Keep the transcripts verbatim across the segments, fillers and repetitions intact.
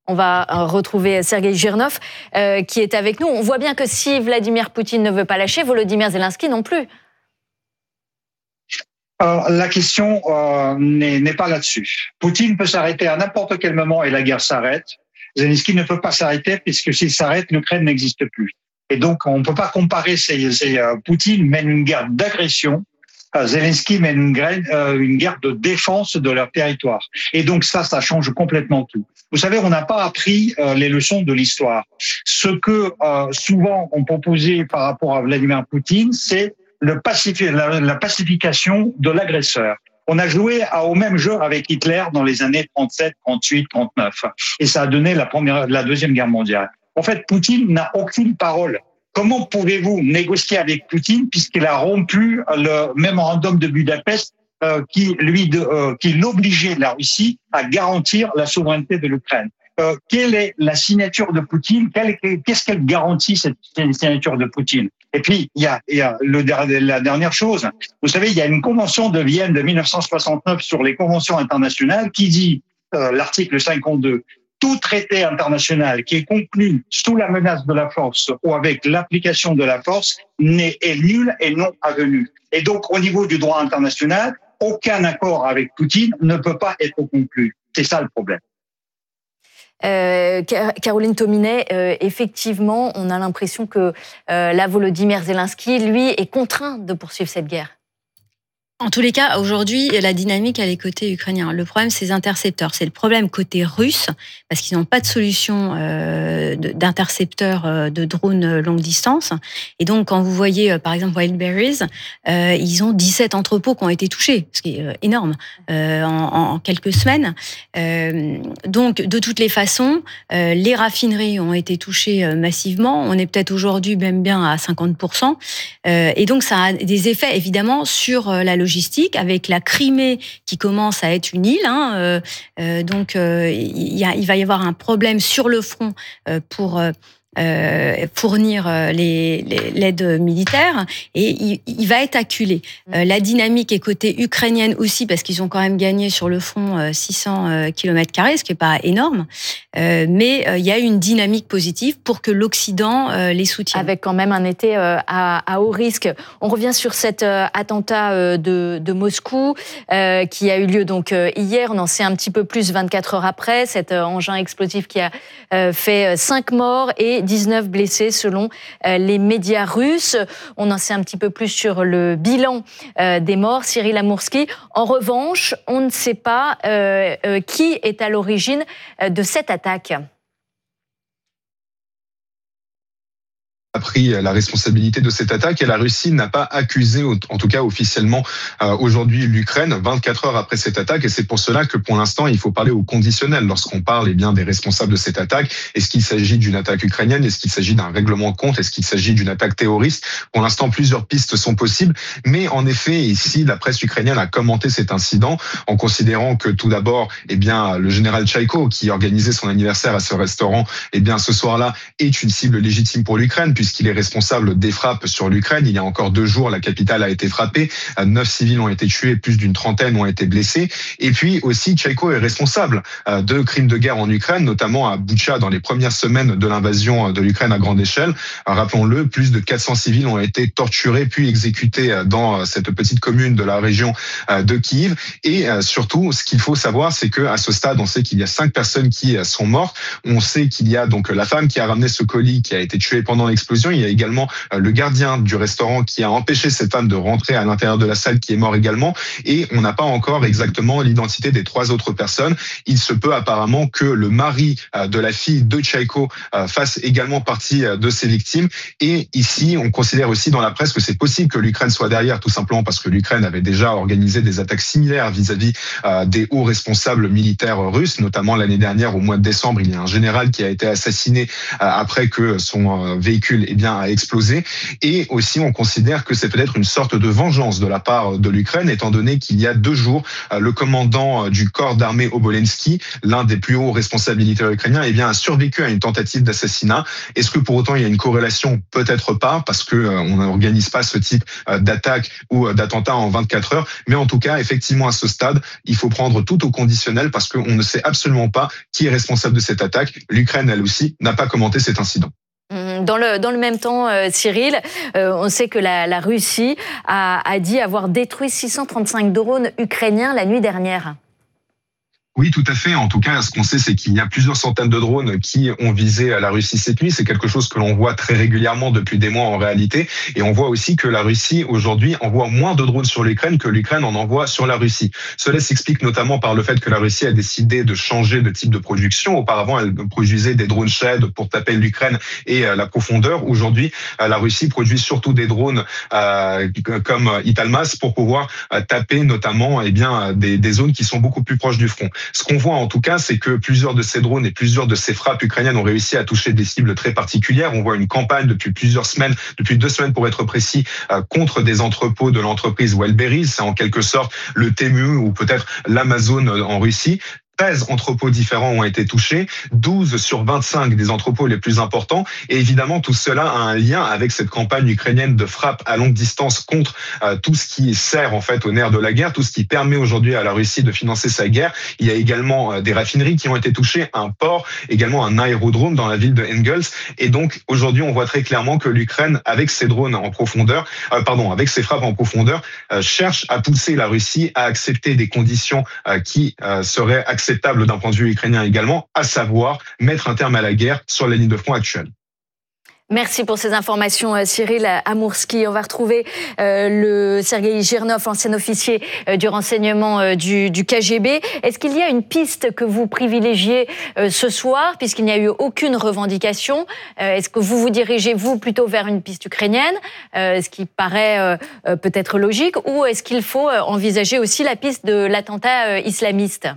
On va retrouver Sergueï Girnov euh, qui est avec nous. On voit bien que si Vladimir Poutine ne veut pas lâcher, Volodymyr Zelensky non plus. Alors, la question euh, n'est, n'est pas là-dessus. Poutine peut s'arrêter à n'importe quel moment et la guerre s'arrête. Zelensky ne peut pas s'arrêter puisque s'il s'arrête, l'Ukraine n'existe plus. Et donc, on ne peut pas comparer. Ces, ces, euh, Poutine mène une guerre d'agression. Euh, Zelensky mène une, euh, une guerre de défense de leur territoire. Et donc ça, ça change complètement tout. Vous savez, on n'a pas appris euh, les leçons de l'histoire. Ce que euh, souvent on proposait par rapport à Vladimir Poutine, c'est le pacifi- la, la pacification de l'agresseur. On a joué à, au même jeu avec Hitler dans les années trente-sept, trente-huit, trente-neuf. Et ça a donné la première, la deuxième guerre mondiale. En fait, Poutine n'a aucune parole. Comment pouvez-vous négocier avec Poutine puisqu'il a rompu le mémorandum de Budapest euh, qui lui de, euh, qui l'obligeait, la Russie, à garantir la souveraineté de l'Ukraine? Euh, quelle est la signature de Poutine? Quelle, qu'est-ce qu'elle garantit, cette signature de Poutine? Et puis, il y a, il y a le, la dernière chose. Vous savez, il y a une convention de Vienne de mille neuf cent soixante-neuf sur les conventions internationales qui dit, euh, l'article cinquante-deux, tout traité international qui est conclu sous la menace de la force ou avec l'application de la force n'est, est nul et non avenu. Et donc, au niveau du droit international, aucun accord avec Poutine ne peut pas être conclu. C'est ça le problème. Euh, Caroline Tominet, euh, effectivement, on a l'impression que euh, la Volodymyr Zelensky, lui, est contraint de poursuivre cette guerre. En tous les cas, aujourd'hui, la dynamique, elle est côté ukrainien. Le problème, c'est les intercepteurs. C'est le problème côté russe, parce qu'ils n'ont pas de solution euh, d'intercepteurs euh, de drones longue distance. Et donc, quand vous voyez, euh, par exemple, Wildberries, euh, ils ont dix-sept entrepôts qui ont été touchés, ce qui est euh, énorme, euh, en, en quelques semaines. Euh, donc, de toutes les façons, euh, les raffineries ont été touchées euh, massivement. On est peut-être aujourd'hui même bien à cinquante pour cent. Euh, et donc, ça a des effets, évidemment, sur euh, la logistique, avec la Crimée qui commence à être une île. Hein, euh, euh, donc, euh, il, y a, il va y avoir un problème sur le front euh, pour euh, euh, fournir les, les, l'aide militaire et il, il va être acculé. Euh, la dynamique est côté ukrainienne aussi parce qu'ils ont quand même gagné sur le front euh, six cents kilomètres carrés, ce qui n'est pas énorme. Euh, mais euh, il y a une dynamique positive pour que l'Occident euh, les soutienne. Avec quand même un été euh, à, à haut risque. On revient sur cet euh, attentat euh, de, de Moscou euh, qui a eu lieu donc euh, hier. On en sait un petit peu plus vingt-quatre heures après. Cet euh, engin explosif qui a euh, fait cinq morts et dix-neuf blessés selon euh, les médias russes. On en sait un petit peu plus sur le bilan euh, des morts. Cyril Amourski. En revanche, on ne sait pas euh, euh, qui est à l'origine euh, de cette attaque. A pris la responsabilité de cette attaque et la Russie n'a pas accusé, en tout cas officiellement euh, aujourd'hui, l'Ukraine vingt-quatre heures après cette attaque. Et c'est pour cela que pour l'instant, il faut parler au conditionnel lorsqu'on parle eh bien, des responsables de cette attaque. Est-ce qu'il s'agit d'une attaque ukrainienne? Est-ce qu'il s'agit d'un règlement de compte? Est-ce qu'il s'agit d'une attaque terroriste? Pour l'instant, plusieurs pistes sont possibles. Mais en effet, ici, la presse ukrainienne a commenté cet incident en considérant que tout d'abord, eh bien, le général Tchaïko, qui organisait son anniversaire à ce restaurant, eh bien, ce soir-là, est une cible légitime pour l'Ukraine, puisqu'il est responsable des frappes sur l'Ukraine. Il y a encore deux jours, la capitale a été frappée. Neuf civils ont été tués, plus d'une trentaine ont été blessés. Et puis aussi, Tchaïko est responsable de crimes de guerre en Ukraine, notamment à Boutcha, dans les premières semaines de l'invasion de l'Ukraine à grande échelle. Rappelons-le, plus de quatre cents civils ont été torturés puis exécutés dans cette petite commune de la région de Kiev. Et surtout, ce qu'il faut savoir, c'est qu'à ce stade, on sait qu'il y a cinq personnes qui sont mortes. On sait qu'il y a donc la femme qui a ramené ce colis qui a été tuée pendant l'explosion. Il y a également le gardien du restaurant qui a empêché cette femme de rentrer à l'intérieur de la salle qui est mort également. Et on n'a pas encore exactement l'identité des trois autres personnes. Il se peut apparemment que le mari de la fille de Tchaïko fasse également partie de ces victimes. Et ici, on considère aussi dans la presse que c'est possible que l'Ukraine soit derrière, tout simplement parce que l'Ukraine avait déjà organisé des attaques similaires vis-à-vis des hauts responsables militaires russes, notamment l'année dernière, au mois de décembre, il y a un général qui a été assassiné après que son véhicule civile, eh bien, a explosé. Et aussi, on considère que c'est peut-être une sorte de vengeance de la part de l'Ukraine, étant donné qu'il y a deux jours, le commandant du corps d'armée Obolensky, l'un des plus hauts responsables militaires ukrainiens, eh bien, a survécu à une tentative d'assassinat. Est-ce que pour autant il y a une corrélation? Peut-être pas, parce que euh, on n'organise pas ce type euh, d'attaque ou euh, d'attentat en vingt-quatre heures. Mais en tout cas, effectivement, à ce stade, il faut prendre tout au conditionnel, parce qu'on ne sait absolument pas qui est responsable de cette attaque. L'Ukraine, elle aussi, n'a pas commenté cet incident. Dans le, dans le même temps, euh, Cyril, euh, on sait que la, la Russie a, a dit avoir détruit six cent trente-cinq drones ukrainiens la nuit dernière. Oui, tout à fait. En tout cas, ce qu'on sait, c'est qu'il y a plusieurs centaines de drones qui ont visé la Russie cette nuit. C'est quelque chose que l'on voit très régulièrement depuis des mois en réalité. Et on voit aussi que la Russie, aujourd'hui, envoie moins de drones sur l'Ukraine que l'Ukraine en envoie sur la Russie. Cela s'explique notamment par le fait que la Russie a décidé de changer de type de production. Auparavant, elle produisait des drones Shahed pour taper l'Ukraine et la profondeur. Aujourd'hui, la Russie produit surtout des drones euh, comme Italmas pour pouvoir taper notamment eh bien, des, des zones qui sont beaucoup plus proches du front. Ce qu'on voit en tout cas, c'est que plusieurs de ces drones et plusieurs de ces frappes ukrainiennes ont réussi à toucher des cibles très particulières. On voit une campagne depuis plusieurs semaines, depuis deux semaines pour être précis, contre des entrepôts de l'entreprise Wildberries. C'est en quelque sorte le Temu ou peut-être l'Amazon en Russie. treize entrepôts différents ont été touchés, douze sur vingt-cinq des entrepôts les plus importants. Et évidemment, tout cela a un lien avec cette campagne ukrainienne de frappe à longue distance contre euh, tout ce qui sert en fait au nerf de la guerre, tout ce qui permet aujourd'hui à la Russie de financer sa guerre. Il y a également euh, des raffineries qui ont été touchées, un port, également un aérodrome dans la ville de Engels. Et donc, aujourd'hui, on voit très clairement que l'Ukraine, avec ses drones en profondeur, euh, pardon, avec ses frappes en profondeur, euh, cherche à pousser la Russie à accepter des conditions euh, qui euh, seraient acceptables acceptable d'un point de vue ukrainien également, à savoir mettre un terme à la guerre sur la ligne de front actuelle. Merci pour ces informations, Cyril Amoursky. On va retrouver euh, le Sergueï Girnov, ancien officier euh, du renseignement euh, du, du K G B. Est-ce qu'il y a une piste que vous privilégiez euh, ce soir, puisqu'il n'y a eu aucune revendication? euh, Est-ce que vous vous dirigez, vous, plutôt vers une piste ukrainienne, euh, ce qui paraît euh, euh, peut-être logique, ou est-ce qu'il faut euh, envisager aussi la piste de l'attentat euh, islamiste?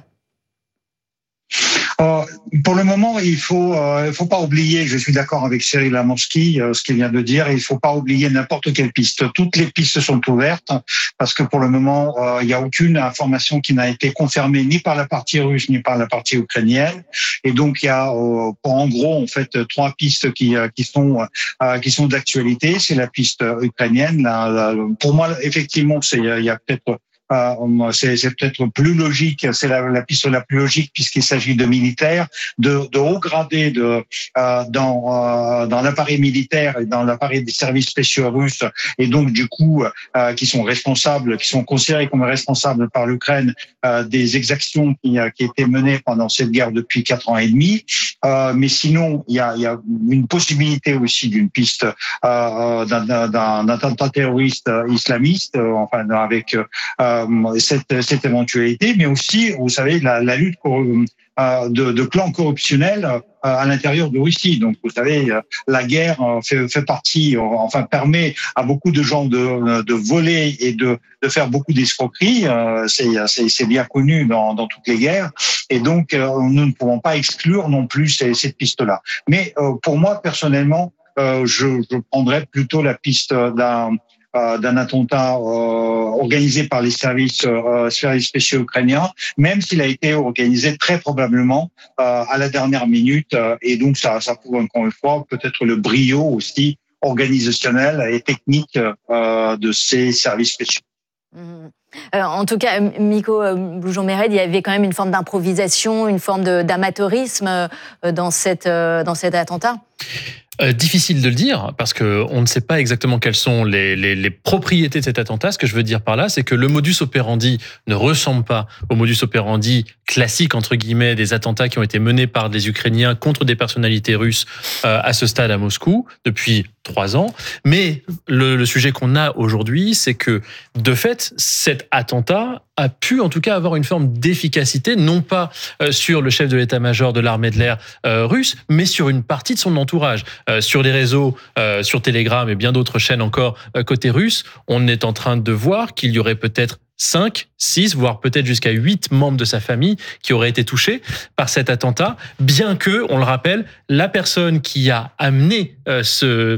Euh, pour le moment, il faut, euh, il faut pas oublier. Je suis d'accord avec Cyril Amoursky, euh, ce qu'il vient de dire. Il faut pas oublier n'importe quelle piste. Toutes les pistes sont ouvertes parce que pour le moment, euh, il y a aucune information qui n'a été confirmée ni par la partie russe ni par la partie ukrainienne. Et donc il y a, euh, en gros, en fait, trois pistes qui qui sont euh, qui sont d'actualité. C'est la piste ukrainienne. La, la, pour moi, effectivement, c'est il y a peut-être Euh, c'est, c'est peut-être plus logique, c'est la, la piste la plus logique puisqu'il s'agit de militaires, de, de haut gradés de, euh, dans, euh, dans l'appareil militaire et dans l'appareil des services spéciaux russes, et donc du coup euh, qui sont responsables, qui sont considérés comme responsables par l'Ukraine euh, des exactions qui, qui étaient menées pendant cette guerre depuis quatre ans et demi. Euh, mais sinon, il y a, il y a une possibilité aussi d'une piste euh, d'un, d'un attentat terroriste islamiste, euh, enfin avec euh, Cette, cette éventualité, mais aussi, vous savez, la, la lutte euh, de, de clans corruptionnels euh, à l'intérieur de Russie. Donc, vous savez, la guerre fait, fait partie, enfin, permet à beaucoup de gens de, de voler et de, de faire beaucoup d'escroqueries. Euh, c'est, c'est, c'est bien connu dans, dans toutes les guerres. Et donc, euh, nous ne pouvons pas exclure non plus ces, cette piste-là. Mais euh, pour moi, personnellement, euh, je, je prendrais plutôt la piste d'un d'un attentat euh, organisé par les services, euh, services spéciaux ukrainiens, même s'il a été organisé très probablement euh, à la dernière minute. Euh, et donc, ça, ça prouve encore une fois peut-être le brio aussi organisationnel et technique euh, de ces services spéciaux. Mmh. Euh, en tout cas, Miko Bloujon-Méred, il y avait quand même une forme d'improvisation, une forme de, d'amateurisme euh, dans, cette, euh, dans cet attentat. Euh, difficile de le dire parce que on ne sait pas exactement quelles sont les, les, les propriétés de cet attentat. Ce que je veux dire par là, c'est que le modus operandi ne ressemble pas au modus operandi classique entre guillemets des attentats qui ont été menés par des Ukrainiens contre des personnalités russes euh, à ce stade à Moscou depuis trois ans. Mais le, le sujet qu'on a aujourd'hui, c'est que de fait, cet attentat a pu en tout cas avoir une forme d'efficacité, non pas euh, sur le chef de l'état-major de l'armée de l'air euh, russe, mais sur une partie de son entourage. Euh, sur les réseaux, euh, sur Telegram et bien d'autres chaînes encore euh, côté russe, on est en train de voir qu'il y aurait peut-être cinq, six, voire peut-être jusqu'à huit membres de sa famille qui auraient été touchés par cet attentat, bien que, on le rappelle, la personne qui a amené euh, ce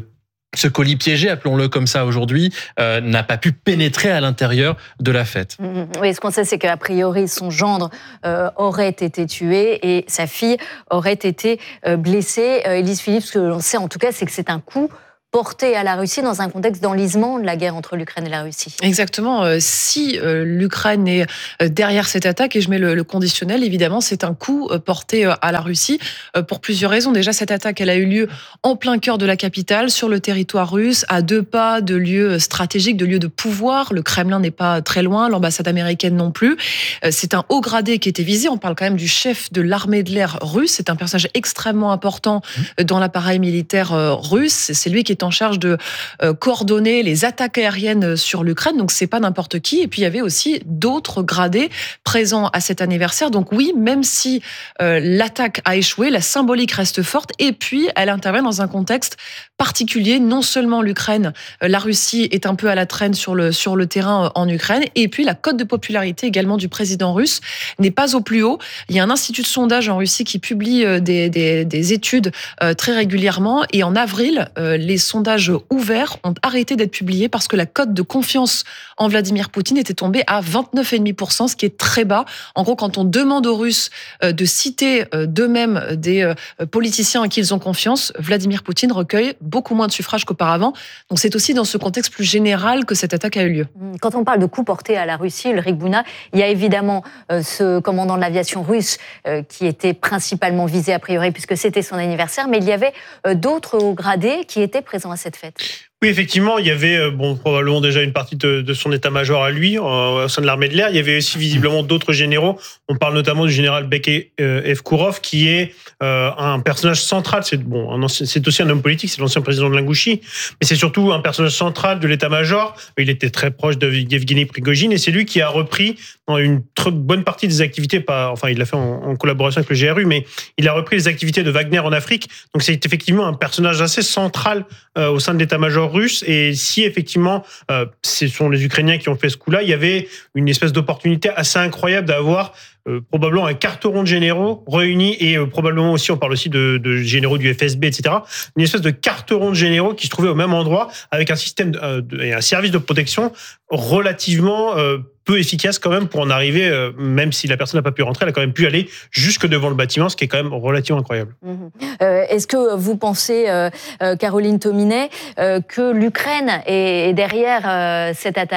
ce colis piégé, appelons-le comme ça aujourd'hui, euh, n'a pas pu pénétrer à l'intérieur de la fête. Mmh, oui, ce qu'on sait, c'est qu'a priori, son gendre euh, aurait été tué et sa fille aurait été euh, blessée. Euh, Élise Philippe, ce que l'on sait en tout cas, c'est que c'est un coup porté à la Russie dans un contexte d'enlisement de la guerre entre l'Ukraine et la Russie. Exactement. Si l'Ukraine est derrière cette attaque, et je mets le, le conditionnel, évidemment, c'est un coup porté à la Russie pour plusieurs raisons. Déjà, cette attaque, elle a eu lieu en plein cœur de la capitale, sur le territoire russe, à deux pas de lieux stratégiques, de lieux de pouvoir. Le Kremlin n'est pas très loin, l'ambassade américaine non plus. C'est un haut gradé qui était visé. On parle quand même du chef de l'armée de l'air russe. C'est un personnage extrêmement important dans l'appareil militaire russe. C'est lui qui est en charge de euh, coordonner les attaques aériennes sur l'Ukraine, donc c'est pas n'importe qui. Et puis il y avait aussi d'autres gradés présents à cet anniversaire. Donc oui, même si euh, l'attaque a échoué, la symbolique reste forte. Et puis elle intervient dans un contexte particulier. Non seulement l'Ukraine, euh, la Russie est un peu à la traîne sur le sur le terrain euh, en Ukraine, et puis la cote de popularité également du président russe n'est pas au plus haut. Il y a un institut de sondage en Russie qui publie euh, des, des, des études euh, très régulièrement, et en avril, euh, les sondages ouverts ont arrêté d'être publiés parce que la cote de confiance en Vladimir Poutine était tombée à vingt-neuf virgule cinq pour cent, ce qui est très bas. En gros, quand on demande aux Russes de citer d'eux-mêmes des politiciens en qui ils ont confiance, Vladimir Poutine recueille beaucoup moins de suffrages qu'auparavant. Donc c'est aussi dans ce contexte plus général que cette attaque a eu lieu. Quand on parle de coup porté à la Russie, Ulrich Bouna, il y a évidemment ce commandant de l'aviation russe qui était principalement visé a priori puisque c'était son anniversaire, mais il y avait d'autres hauts gradés qui étaient présents à cette fête. Oui, effectivement, il y avait bon probablement déjà une partie de, de son état-major à lui, au sein de l'armée de l'air. Il y avait aussi visiblement d'autres généraux. On parle notamment du général Bekay Evkourov, qui est euh, un personnage central. C'est bon, un ancien, c'est aussi un homme politique, c'est l'ancien président de l'Ingouchie, mais c'est surtout un personnage central de l'état-major. Il était très proche de Yevgeny Prigojine, et c'est lui qui a repris une très bonne partie des activités. Pas, enfin, il l'a fait en, en collaboration avec le G R U, mais il a repris les activités de Wagner en Afrique. Donc, c'est effectivement un personnage assez central euh, au sein de l'état-major russe. Et si effectivement euh, ce sont les Ukrainiens qui ont fait ce coup-là, il y avait une espèce d'opportunité assez incroyable d'avoir euh, probablement un carteron de généraux réunis, et euh, probablement aussi, on parle aussi de, de généraux du F S B, et cetera. Une espèce de carteron de généraux qui se trouvaient au même endroit avec un système euh, de, et un service de protection relativement euh, peu efficace quand même pour en arriver, euh, même si la personne n'a pas pu rentrer, elle a quand même pu aller jusque devant le bâtiment, ce qui est quand même relativement incroyable. Mmh. Euh, est-ce que vous pensez, euh, euh, Caroline Tominet, euh, que l'Ukraine est derrière euh, cette attaque ?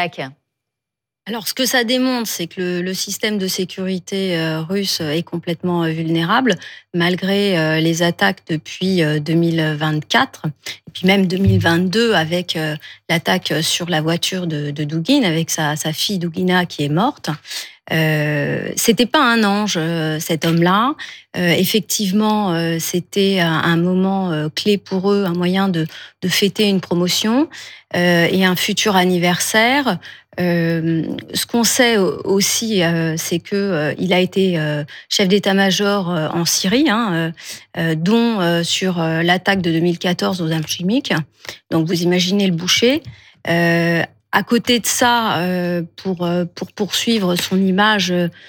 Alors, ce que ça démontre, c'est que le, le système de sécurité euh, russe est complètement euh, vulnérable, malgré euh, les attaques depuis euh, deux mille vingt-quatre, et puis même deux mille vingt-deux, avec euh, l'attaque sur la voiture de, de Douguine, avec sa, sa fille Douguina qui est morte. Euh, c'était pas un ange, euh, cet homme-là. Euh, effectivement, euh, c'était un, un moment euh, clé pour eux, un moyen de, de fêter une promotion euh, et un futur anniversaire. Euh, ce qu'on sait aussi, euh, c'est que euh, il a été euh, chef d'état-major euh, en Syrie, hein, euh, dont euh, sur euh, l'attaque de deux mille quatorze aux armes chimiques. Donc, vous imaginez le boucher. Euh, à côté de ça, euh, pour pour poursuivre son image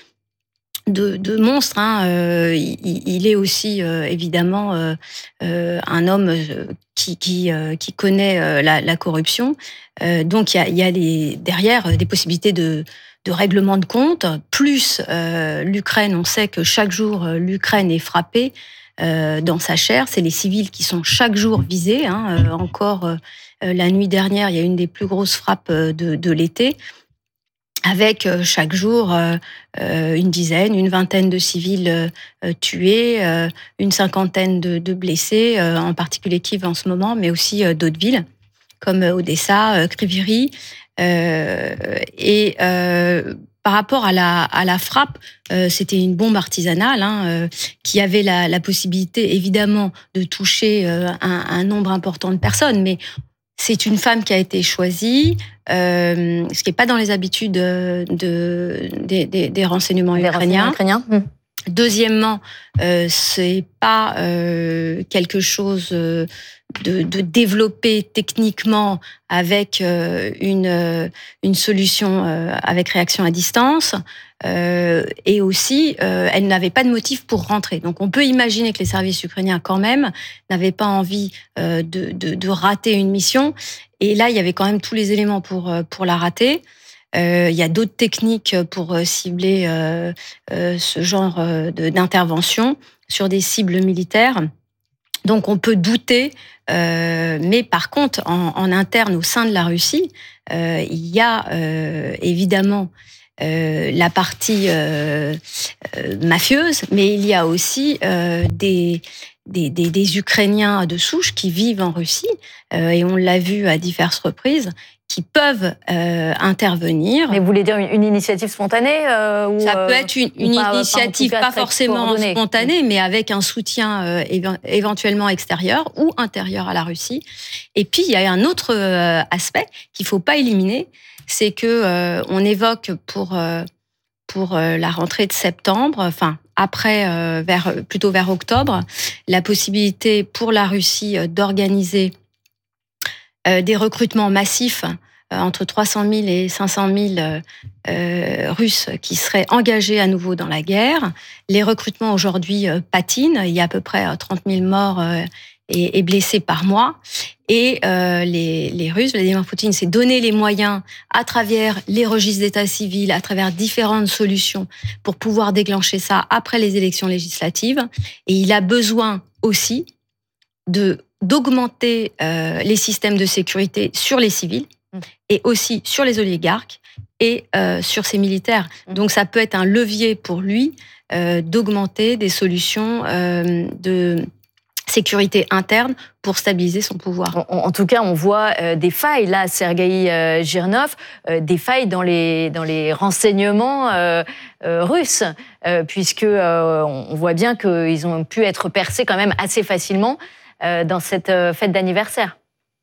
de, de monstre, hein, euh, il, il est aussi euh, évidemment euh, euh, un homme qui qui, euh, qui connaît euh, la, la corruption. Euh, donc il y a, il y a les, derrière des possibilités de, de règlement de compte. Plus euh, l'Ukraine, on sait que chaque jour l'Ukraine est frappée euh, dans sa chair. C'est les civils qui sont chaque jour visés. Hein. Euh, encore euh, la nuit dernière, il y a une des plus grosses frappes de, de l'été, avec chaque jour euh, une dizaine, une vingtaine de civils euh, tués, euh, une cinquantaine de, de blessés, euh, en particulier Kiev en ce moment, mais aussi euh, d'autres villes comme Odessa, euh, Kryvyi. Euh, et euh, par rapport à la, à la frappe, euh, c'était une bombe artisanale hein, euh, qui avait la, la possibilité évidemment de toucher euh, un, un nombre important de personnes, mais c'est une femme qui a été choisie, euh, ce qui n'est pas dans les habitudes de, de, des, des, des renseignements des ukrainiens. Renseignements ukrainiens. Mmh. Deuxièmement, euh, c'est pas euh, quelque chose de, de développé techniquement avec euh, une, une solution euh, avec réaction à distance. euh, et aussi, euh, elle n'avait pas de motif pour rentrer. Donc, on peut imaginer que les services ukrainiens, quand même, n'avaient pas envie euh, de, de, de rater une mission. Et là, il y avait quand même tous les éléments pour, pour la rater. Euh, il y a d'autres techniques pour cibler euh, euh, ce genre de, d'intervention sur des cibles militaires. Donc, on peut douter, euh, mais par contre, en, en interne, au sein de la Russie, euh, il y a euh, évidemment euh, la partie euh, euh, mafieuse, mais il y a aussi euh, des, des, des, des Ukrainiens de souche qui vivent en Russie, euh, et on l'a vu à diverses reprises, qui peuvent euh, intervenir. Mais vous voulez dire une, une initiative spontanée euh, ou, Ça peut être une, une pas, initiative pas, pas forcément spontanée, mais avec un soutien euh, éventuellement extérieur ou intérieur à la Russie. Et puis, il y a un autre euh, aspect qu'il ne faut pas éliminer, c'est que euh, on évoque pour, euh, pour euh, la rentrée de septembre, enfin, après, euh, vers, plutôt vers octobre, la possibilité pour la Russie d'organiser Euh, des recrutements massifs, euh, entre trois cent mille et cinq cent mille euh, Russes qui seraient engagés à nouveau dans la guerre. Les recrutements aujourd'hui euh, patinent. Il y a à peu près trente mille morts euh, et, et blessés par mois. Et euh, les, les Russes, Vladimir Poutine s'est donné les moyens à travers les registres d'état civil, à travers différentes solutions pour pouvoir déclencher ça après les élections législatives. Et il a besoin aussi de d'augmenter euh, les systèmes de sécurité sur les civils et aussi sur les oligarques et euh, sur ces militaires. Donc ça peut être un levier pour lui euh, d'augmenter des solutions euh, de sécurité interne pour stabiliser son pouvoir. En, en tout cas, on voit euh, des failles, là, Sergueï euh, Girnov, euh, des failles dans les, dans les renseignements euh, euh, russes, euh, puisque euh, on voit bien qu'ils ont pu être percés quand même assez facilement dans cette fête d'anniversaire.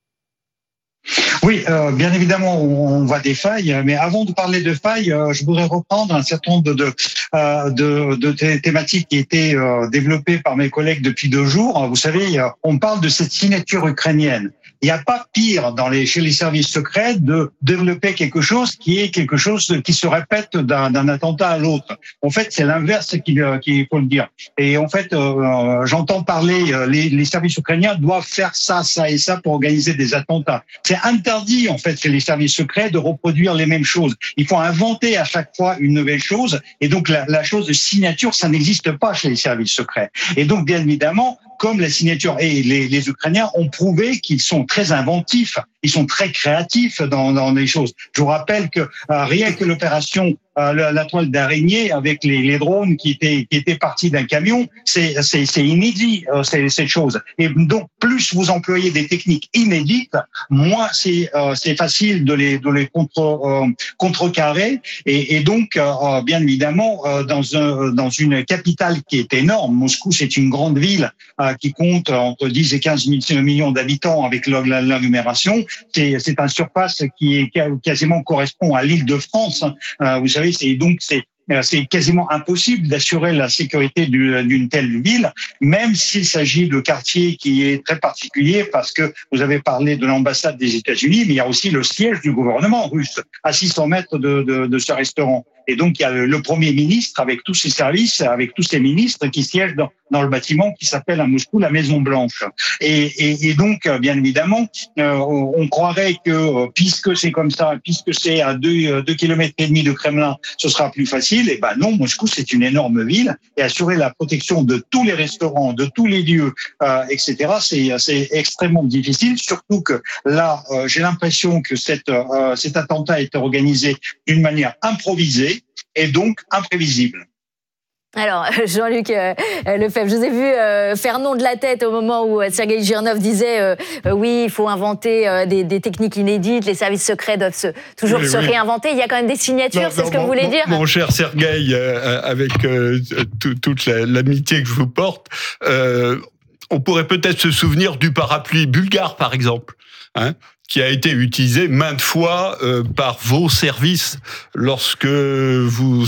Oui, euh, bien évidemment, on voit des failles, mais avant de parler de failles, euh, je voudrais reprendre un certain nombre de, de, euh, de, de thé- thématiques qui étaient euh, développées par mes collègues depuis deux jours. Vous savez, on parle de cette signature ukrainienne. Il n'y a pas pire dans les, chez les services secrets de développer quelque chose qui est quelque chose qui se répète d'un, d'un attentat à l'autre. En fait, c'est l'inverse qu'il, qu'il faut le dire. Et en fait, euh, j'entends parler, les, les services ukrainiens doivent faire ça, ça et ça pour organiser des attentats. C'est interdit, en fait, chez les services secrets de reproduire les mêmes choses. Il faut inventer à chaque fois une nouvelle chose. Et donc, la, la chose de signature, ça n'existe pas chez les services secrets. Et donc, bien évidemment, comme la signature, et les, les Ukrainiens ont prouvé qu'ils sont très inventifs, ils sont très créatifs dans, dans les choses. Je vous rappelle que euh, rien que l'opération euh, la, la toile d'araignée avec les, les drones qui étaient qui étaient partis d'un camion, c'est c'est, c'est inédit euh, c'est, cette chose. Et donc plus vous employez des techniques inédites, moins c'est euh, c'est facile de les de les contre euh, contrecarrer. Et, et donc euh, bien évidemment euh, dans un dans une capitale qui est énorme, Moscou, c'est une grande ville euh, qui compte entre dix et quinze millions d'habitants avec l'agglomération. C'est, c'est un surface qui est quasiment correspond à l'île de France. Euh, vous savez, c'est donc c'est c'est quasiment impossible d'assurer la sécurité d'une telle ville, même s'il s'agit de quartiers qui est très particulier, parce que vous avez parlé de l'ambassade des États-Unis, mais il y a aussi le siège du gouvernement russe à six cents mètres de, de, de ce restaurant. Et donc, il y a le, le Premier ministre avec tous ses services, avec tous ses ministres qui siègent dans, dans le bâtiment qui s'appelle à Moscou la Maison Blanche. Et, et, et donc, bien évidemment, euh, on croirait que puisque c'est comme ça, puisque c'est à deux, deux kilomètres et demi de Kremlin, ce sera plus facile. Et ben non, Moscou, c'est une énorme ville. Et assurer la protection de tous les restaurants, de tous les lieux, euh, et cetera, c'est, c'est extrêmement difficile. Surtout que là, euh, j'ai l'impression que cette, euh, cet attentat a été organisé d'une manière improvisée et donc imprévisible. Alors, Jean-Luc euh, Lefebvre, je vous ai vu euh, faire non de la tête au moment où Sergueï Girnov disait euh, euh, oui, il faut inventer euh, des, des techniques inédites, les services secrets doivent se, toujours oui, se oui. réinventer. Il y a quand même des signatures, non, c'est non, ce que mon, vous voulez mon, dire? Mon cher Sergueï, euh, avec euh, tout, toute la, l'amitié que je vous porte, euh, on pourrait peut-être se souvenir du parapluie bulgare, par exemple, hein, qui a été utilisé maintes fois euh, par vos services lorsque vous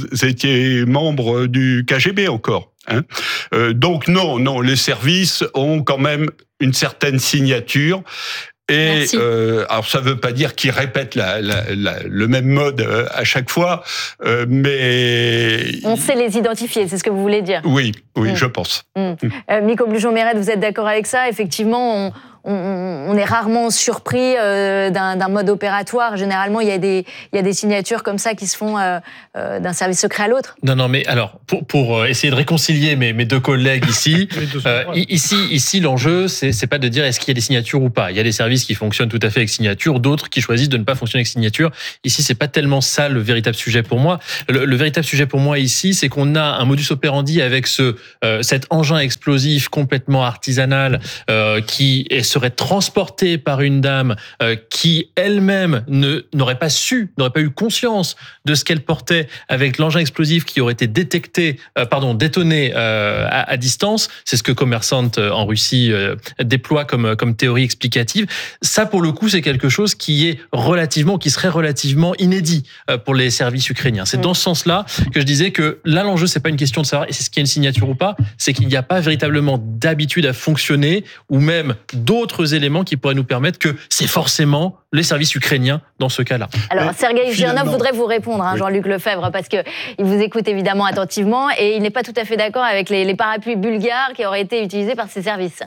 étiez membre du K G B encore. Hein. Euh, donc non, non, les services ont quand même une certaine signature. Et euh, alors ça veut pas dire qu'ils répètent la, la, la, le même mode à chaque fois, euh, mais on sait les identifier, c'est ce que vous voulez dire. Oui, oui, mmh. je pense. Mmh. Mmh. Euh, Mickaël Blujon-Mérette, vous êtes d'accord avec ça? Effectivement, on, on, on est rarement surpris euh, d'un, d'un mode opératoire. Généralement, il y a des, il y a des signatures comme ça qui se font euh, euh, d'un service secret à l'autre. Non, non, mais alors, pour, pour essayer de réconcilier mes, mes deux collègues ici, euh, ici, ici, l'enjeu, c'est, c'est pas de dire est-ce qu'il y a des signatures ou pas. Il y a des services qui fonctionnent tout à fait avec signature, d'autres qui choisissent de ne pas fonctionner avec signature. Ici, c'est pas tellement ça le véritable sujet pour moi. Le, le véritable sujet pour moi ici, c'est qu'on a un modus operandi avec ce, euh, cet engin explosif complètement artisanal euh, qui est serait transportée par une dame euh, qui elle-même ne, n'aurait pas su, n'aurait pas eu conscience de ce qu'elle portait avec l'engin explosif qui aurait été détecté, euh, pardon, détonné euh, à, à distance. C'est ce que Commerçant en Russie euh, déploie comme, comme théorie explicative. Ça, pour le coup, c'est quelque chose qui est relativement, qui serait relativement inédit euh, pour les services ukrainiens. C'est mmh. dans ce sens-là que je disais que là, l'enjeu, c'est pas une question de savoir est-ce qu'il y a une signature ou pas, c'est qu'il n'y a pas véritablement d'habitude à fonctionner ou même d'autres éléments qui pourraient nous permettre que c'est forcément les services ukrainiens dans ce cas-là. Alors, Sergueï Girnov voudrait vous répondre, hein, oui. Jean-Luc Lefebvre, parce qu'il vous écoute évidemment attentivement et il n'est pas tout à fait d'accord avec les, les parapluies bulgares qui auraient été utilisés par ces services.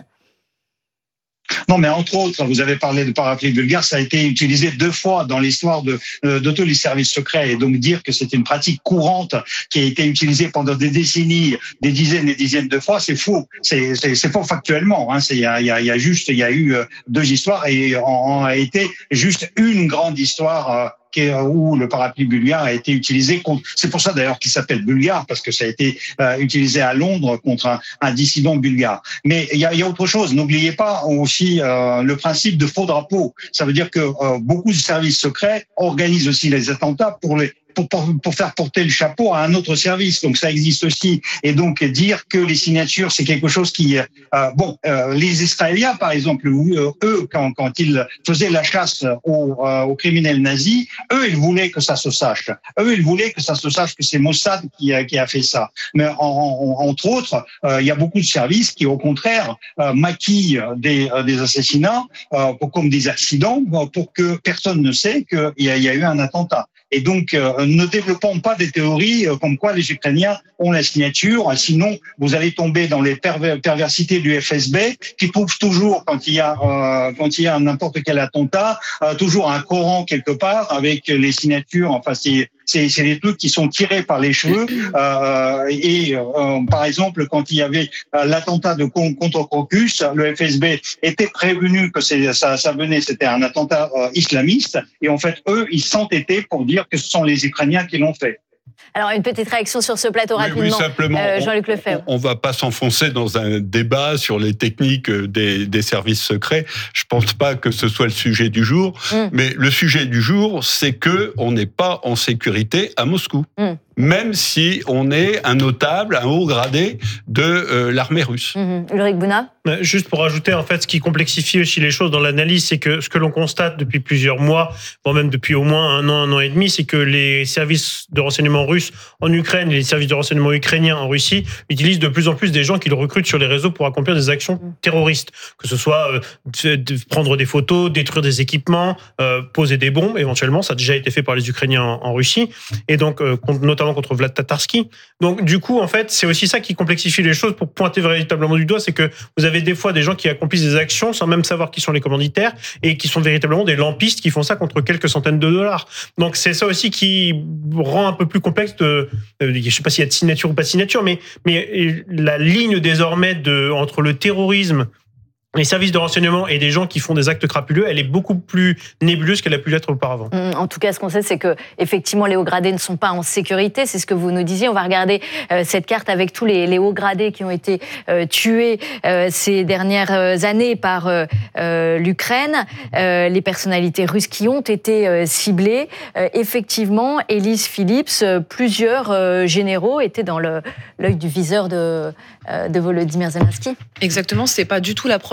Non, mais entre autres, vous avez parlé de parapluie bulgare, ça a été utilisé deux fois dans l'histoire de, de tous les services secrets. Et donc dire que c'est une pratique courante qui a été utilisée pendant des décennies, des dizaines et dizaines de fois, c'est faux. C'est, c'est, c'est faux factuellement. Hein. C'est, il y a, il y a juste, il y a eu deux histoires et en a été juste une grande histoire où le parapluie bulgare a été utilisé contre. C'est pour ça d'ailleurs qu'il s'appelle bulgare, parce que ça a été euh, utilisé à Londres contre un, un dissident bulgare. Mais il y a, il y a autre chose. N'oubliez pas aussi euh, le principe de faux drapeau. Ça veut dire que euh, beaucoup de services secrets organisent aussi les attentats pour les Pour, pour, pour faire porter le chapeau à un autre service. Donc ça existe aussi. Et donc dire que les signatures, c'est quelque chose qui... Euh, bon, euh, les Israéliens, par exemple, euh, eux, quand, quand ils faisaient la chasse aux, euh, aux criminels nazis, eux, ils voulaient que ça se sache. Eux, ils voulaient que ça se sache que c'est Mossad qui a, qui a fait ça. Mais en, en, entre autres, euh, il y a beaucoup de services qui, au contraire, euh, maquillent des, euh, des assassinats euh, pour, comme des accidents pour que personne ne sait qu'il y a, il y a eu un attentat. Et donc, euh, ne développons pas des théories euh, comme quoi les Ukrainiens ont la signature. Sinon, vous allez tomber dans les perver- perversités du F S B qui trouve toujours, quand il y a euh, quand il y a n'importe quel attentat, euh, toujours un Coran quelque part avec les signatures. Enfin, c'est c'est, c'est des trucs qui sont tirés par les cheveux. Euh, et euh, par exemple, quand il y avait euh, l'attentat de contre Crocus, le F S B était prévenu que c'est, ça, ça venait, c'était un attentat euh, islamiste. Et en fait, eux, ils s'entêtaient pour dire que ce sont les Ukrainiens qui l'ont fait. Alors, une petite réaction sur ce plateau oui, rapidement, oui, simplement, euh, Jean-Luc Lefebvre. On ne va pas s'enfoncer dans un débat sur les techniques des, des services secrets. Je ne pense pas que ce soit le sujet du jour. Mm. Mais le sujet du jour, c'est qu'on n'est pas en sécurité à Moscou. Mm. Même si on est un notable, un haut gradé de euh, l'armée russe. Mmh. Ulrich Bouna. Juste pour ajouter, en fait, ce qui complexifie aussi les choses dans l'analyse, c'est que ce que l'on constate depuis plusieurs mois, voire même depuis au moins un an, un an et demi, c'est que les services de renseignement russes en Ukraine et les services de renseignement ukrainiens en Russie utilisent de plus en plus des gens qu'ils recrutent sur les réseaux pour accomplir des actions terroristes. Que ce soit euh, de prendre des photos, détruire des équipements, euh, poser des bombes, éventuellement. Ça a déjà été fait par les Ukrainiens en, en Russie. Et donc, euh, notamment contre Vlad Tatarsky. Donc, du coup, en fait, c'est aussi ça qui complexifie les choses pour pointer véritablement du doigt, c'est que vous avez des fois des gens qui accomplissent des actions sans même savoir qui sont les commanditaires et qui sont véritablement des lampistes qui font ça contre quelques centaines de dollars. Donc, c'est ça aussi qui rend un peu plus complexe de, je ne sais pas s'il y a de signature ou pas de signature, mais, mais la ligne désormais de, entre le terrorisme, les services de renseignement et des gens qui font des actes crapuleux, elle est beaucoup plus nébuleuse qu'elle a pu l'être auparavant. En tout cas, ce qu'on sait, c'est que effectivement, les hauts gradés ne sont pas en sécurité. C'est ce que vous nous disiez. On va regarder euh, cette carte avec tous les, les hauts gradés qui ont été euh, tués euh, ces dernières années par euh, euh, l'Ukraine, euh, les personnalités russes qui ont été euh, ciblées. Euh, effectivement, Elise Phillips, euh, plusieurs euh, généraux étaient dans le, l'œil du viseur de, euh, de Volodymyr Zelensky. Exactement, c'est pas du tout la première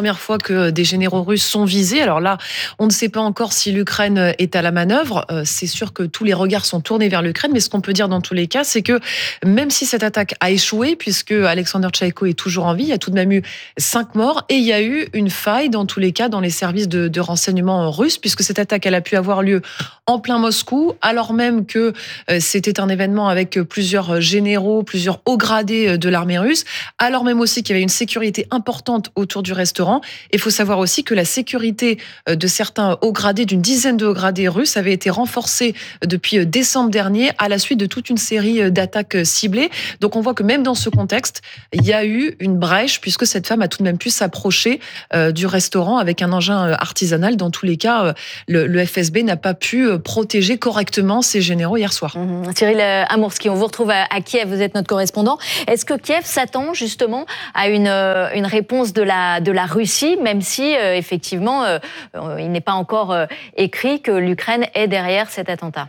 première fois que des généraux russes sont visés. Alors là, on ne sait pas encore si l'Ukraine est à la manœuvre. C'est sûr que tous les regards sont tournés vers l'Ukraine, mais ce qu'on peut dire dans tous les cas, c'est que même si cette attaque a échoué, puisque Alexander Tchaïko est toujours en vie, il y a tout de même eu cinq morts et il y a eu une faille dans tous les cas dans les services de, de renseignement russes, puisque cette attaque elle a pu avoir lieu en plein Moscou, alors même que c'était un événement avec plusieurs généraux, plusieurs hauts gradés de l'armée russe, alors même aussi qu'il y avait une sécurité importante autour du restaurant. Il faut savoir aussi que la sécurité de certains hauts gradés, d'une dizaine de hauts gradés russes, avait été renforcée depuis décembre dernier à la suite de toute une série d'attaques ciblées. Donc on voit que même dans ce contexte, il y a eu une brèche puisque cette femme a tout de même pu s'approcher du restaurant avec un engin artisanal. Dans tous les cas, le, le F S B n'a pas pu protéger correctement ses généraux hier soir. Mmh. Cyril Amourski, on vous retrouve à, à Kiev, vous êtes notre correspondant. Est-ce que Kiev s'attend justement à une, une réponse de la, de la Russie, même si euh, effectivement euh, il n'est pas encore euh, écrit que l'Ukraine est derrière cet attentat?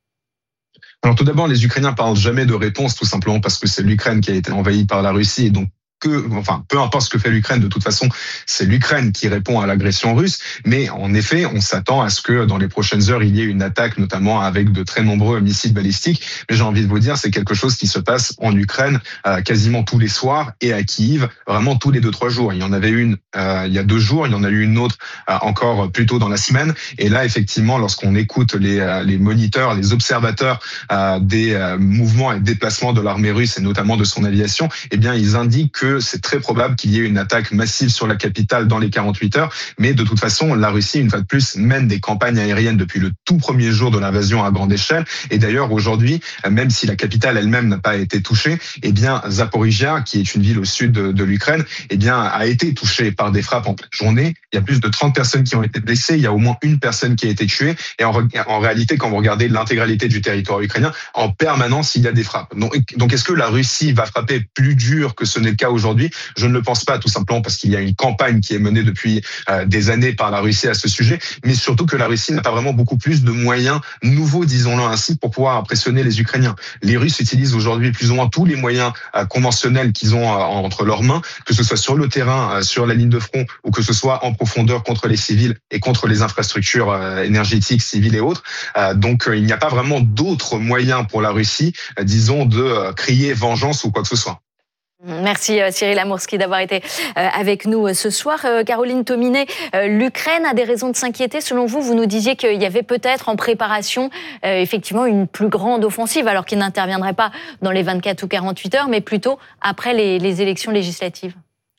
Alors tout d'abord, les Ukrainiens parlent jamais de réponse, tout simplement parce que c'est l'Ukraine qui a été envahie par la Russie et donc que, enfin, peu importe ce que fait l'Ukraine, de toute façon, c'est l'Ukraine qui répond à l'agression russe. Mais en effet, on s'attend à ce que dans les prochaines heures, il y ait une attaque, notamment avec de très nombreux missiles balistiques. Mais j'ai envie de vous dire, c'est quelque chose qui se passe en Ukraine euh, quasiment tous les soirs et à Kiev, vraiment tous les deux, trois jours. Il y en avait une euh, il y a deux jours, il y en a eu une autre euh, encore plus tôt dans la semaine. Et là, effectivement, lorsqu'on écoute les, euh, les moniteurs, les observateurs euh, des euh, mouvements et déplacements de l'armée russe et notamment de son aviation, eh bien, ils indiquent que c'est très probable qu'il y ait une attaque massive sur la capitale dans les quarante-huit heures. Mais de toute façon, la Russie, une fois de plus, mène des campagnes aériennes depuis le tout premier jour de l'invasion à grande échelle. Et d'ailleurs, aujourd'hui, même si la capitale elle-même n'a pas été touchée, eh bien, Zaporizhia, qui est une ville au sud de, de l'Ukraine, eh bien, a été touchée par des frappes en pleine journée. Il y a plus de trente personnes qui ont été blessées. Il y a au moins une personne qui a été tuée. Et en, en réalité, quand vous regardez l'intégralité du territoire ukrainien, en permanence, il y a des frappes. Donc, donc est-ce que la Russie va frapper plus dur que ce n'est le cas aujourd'hui? Je ne le pense pas, tout simplement parce qu'il y a une campagne qui est menée depuis euh, des années par la Russie à ce sujet, mais surtout que la Russie n'a pas vraiment beaucoup plus de moyens nouveaux, disons-le ainsi, pour pouvoir impressionner les Ukrainiens. Les Russes utilisent aujourd'hui plus ou moins tous les moyens euh, conventionnels qu'ils ont euh, entre leurs mains, que ce soit sur le terrain, euh, sur la ligne de front, ou que ce soit en profondeur contre les civils et contre les infrastructures euh, énergétiques, civiles et autres. Euh, donc euh, il n'y a pas vraiment d'autres moyens pour la Russie, euh, disons, de euh, crier vengeance ou quoi que ce soit. Merci Cyril Amourski d'avoir été avec nous ce soir. Caroline Tominet, l'Ukraine a des raisons de s'inquiéter. Selon vous, vous nous disiez qu'il y avait peut-être en préparation effectivement une plus grande offensive, alors qu'il n'interviendrait pas dans les vingt-quatre ou quarante-huit heures, mais plutôt après les, les élections législatives.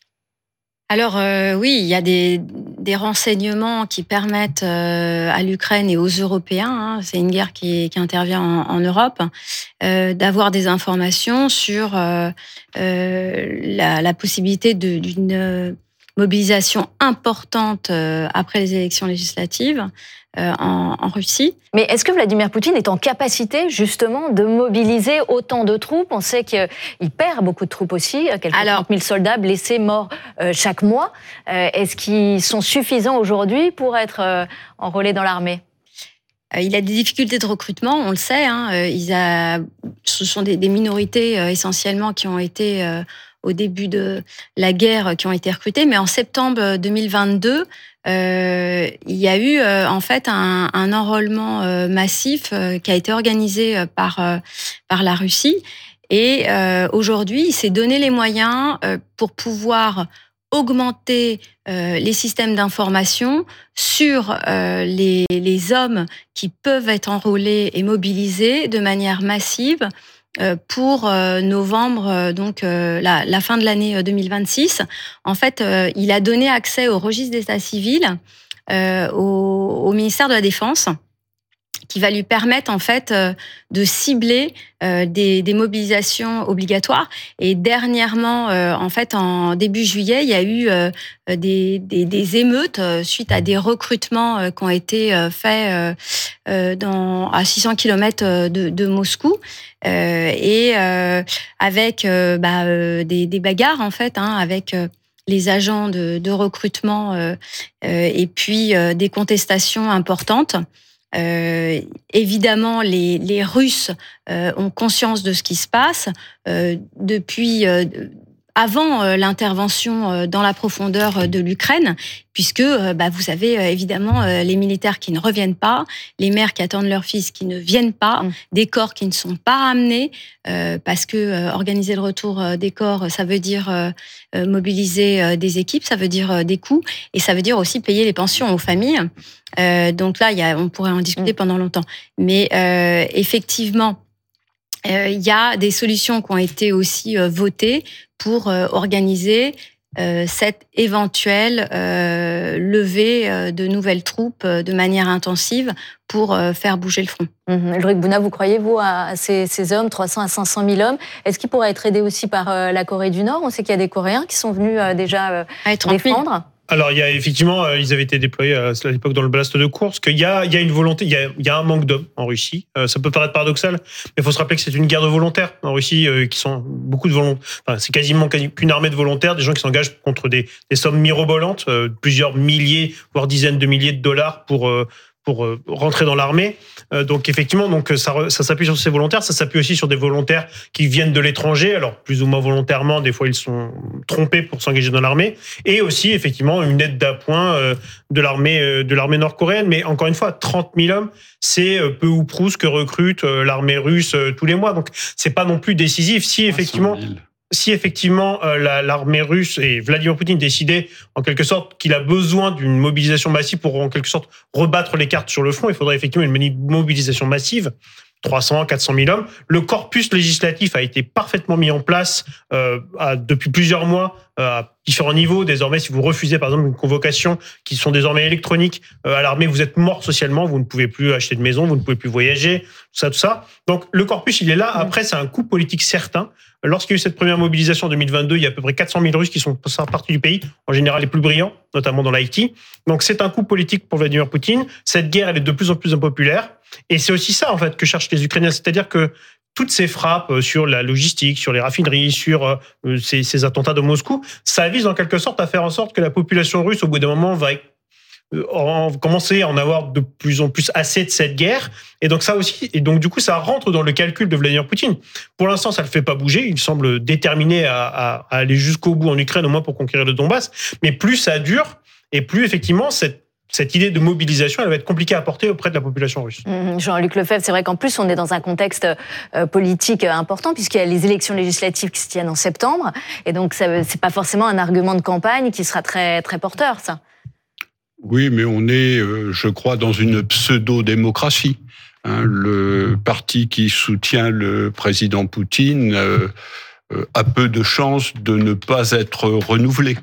Alors euh, oui, il y a des, des renseignements qui permettent euh, à l'Ukraine et aux Européens, hein, c'est une guerre qui, qui intervient en, en Europe, euh, d'avoir des informations sur euh, euh, la, la possibilité de, d'une mobilisation importante euh, après les élections législatives euh, en, en Russie. Mais est-ce que Vladimir Poutine est en capacité justement de mobiliser autant de troupes? On sait qu'il perd beaucoup de troupes aussi, quelques trente mille soldats blessés, morts euh, chaque mois. Euh, est-ce qu'ils sont suffisants aujourd'hui pour être euh, enrôlés dans l'armée? Il a des difficultés de recrutement, on le sait. Hein. Il a, ce sont des, des minorités euh, essentiellement qui ont été euh, au début de la guerre, qui ont été recrutées. Mais en septembre deux mille vingt-deux, euh, il y a eu euh, en fait un, un enrôlement euh, massif euh, qui a été organisé euh, par euh, par la Russie. Et euh, aujourd'hui, il s'est donné les moyens euh, pour pouvoir augmenter euh, les systèmes d'information sur euh, les, les hommes qui peuvent être enrôlés et mobilisés de manière massive euh, pour euh, novembre, euh, donc euh, la, la fin de l'année deux mille vingt-six. En fait, euh, il a donné accès au registre d'état civil euh, au, au ministère de la Défense, qui va lui permettre en fait euh, de cibler euh, des, des mobilisations obligatoires. Et dernièrement, euh, en fait, en début juillet, il y a eu euh, des, des, des émeutes euh, suite à des recrutements euh, qui ont été euh, faits euh, euh, dans, à six cents kilomètres de, de Moscou, euh, et euh, avec euh, bah, euh, des, des bagarres en fait, hein, avec euh, les agents de, de recrutement euh, euh, et puis euh, des contestations importantes. Euh, évidemment, les, les Russes euh, ont conscience de ce qui se passe. Euh, depuis euh, avant euh, l'intervention euh, dans la profondeur euh, de l'Ukraine, puisque euh, bah, vous avez euh, évidemment euh, les militaires qui ne reviennent pas, les mères qui attendent leurs fils qui ne viennent pas, mmh. des corps qui ne sont pas ramenés, euh, parce que euh, organiser le retour euh, des corps, ça veut dire euh, euh, mobiliser euh, des équipes, ça veut dire euh, des coûts, et ça veut dire aussi payer les pensions aux familles. Euh, donc là, y a, on pourrait en discuter mmh. pendant longtemps. Mais euh, effectivement, il euh, y a des solutions qui ont été aussi euh, votées pour euh, organiser euh, cette éventuelle euh, levée euh, de nouvelles troupes euh, de manière intensive pour euh, faire bouger le front. Mmh. Ulrich Bouna, vous croyez, vous, à ces, ces hommes, trois cents à cinq cent mille hommes? Est-ce qu'ils pourraient être aidés aussi par euh, la Corée du Nord? On sait qu'il y a des Coréens qui sont venus euh, déjà euh, défendre. Alors, il y a effectivement, euh, ils avaient été déployés à, à l'époque dans le blast de Koursk. Il y a, il y a une volonté, il y a, il y a un manque d'hommes en Russie. Euh, ça peut paraître paradoxal, mais il faut se rappeler que c'est une guerre de volontaires en Russie, euh, qui sont beaucoup de volontaires. Enfin, c'est quasiment qu'une armée de volontaires, des gens qui s'engagent contre des, des sommes mirobolantes, euh, plusieurs milliers, voire dizaines de milliers de dollars pour euh, pour rentrer dans l'armée. Donc effectivement, donc ça, ça s'appuie sur ces volontaires, ça s'appuie aussi sur des volontaires qui viennent de l'étranger, alors plus ou moins volontairement, des fois ils sont trompés pour s'engager dans l'armée, et aussi effectivement une aide d'appoint de l'armée de l'armée nord-coréenne. Mais encore une fois, trente mille hommes, c'est peu ou prou ce que recrute l'armée russe tous les mois. Donc c'est pas non plus décisif. Si effectivement... Si effectivement euh, la, l'armée russe et Vladimir Poutine décidaient en quelque sorte qu'il a besoin d'une mobilisation massive pour en quelque sorte rebattre les cartes sur le front, il faudrait effectivement une mobilisation massive, trois cents, quatre cent mille hommes. Le corpus législatif a été parfaitement mis en place euh, à, depuis plusieurs mois euh, à différents niveaux. Désormais, si vous refusez par exemple une convocation qui sont désormais électroniques euh, à l'armée, vous êtes mort socialement, vous ne pouvez plus acheter de maison, vous ne pouvez plus voyager, tout ça, tout ça. Donc le corpus, il est là. Après, c'est un coup politique certain. Lorsqu'il y a eu cette première mobilisation en deux mille vingt-deux, il y a à peu près quatre cent mille Russes qui sont partis du pays, en général les plus brillants, notamment dans l'I T. Donc c'est un coup politique pour Vladimir Poutine. Cette guerre, elle est de plus en plus impopulaire. Et c'est aussi ça, en fait, que cherchent les Ukrainiens. C'est-à-dire que toutes ces frappes sur la logistique, sur les raffineries, sur ces, ces attentats de Moscou, ça vise en quelque sorte à faire en sorte que la population russe, au bout d'un moment, va commencer à en avoir de plus en plus assez de cette guerre. Et donc ça aussi, et donc du coup, ça rentre dans le calcul de Vladimir Poutine. Pour l'instant, ça le fait pas bouger. Il semble déterminé à, à, à aller jusqu'au bout en Ukraine, au moins pour conquérir le Donbass. Mais plus ça dure, et plus effectivement cette Cette idée de mobilisation, elle va être compliquée à porter auprès de la population russe. Mmh, Jean-Luc Lefebvre, c'est vrai qu'en plus, on est dans un contexte euh, politique important, puisqu'il y a les élections législatives qui se tiennent en septembre. Et donc, ça, c'est pas forcément un argument de campagne qui sera très, très porteur, ça. Oui, mais on est, euh, je crois, dans une pseudo-démocratie. Hein, le parti qui soutient le président Poutine euh, euh, a peu de chances de ne pas être renouvelé.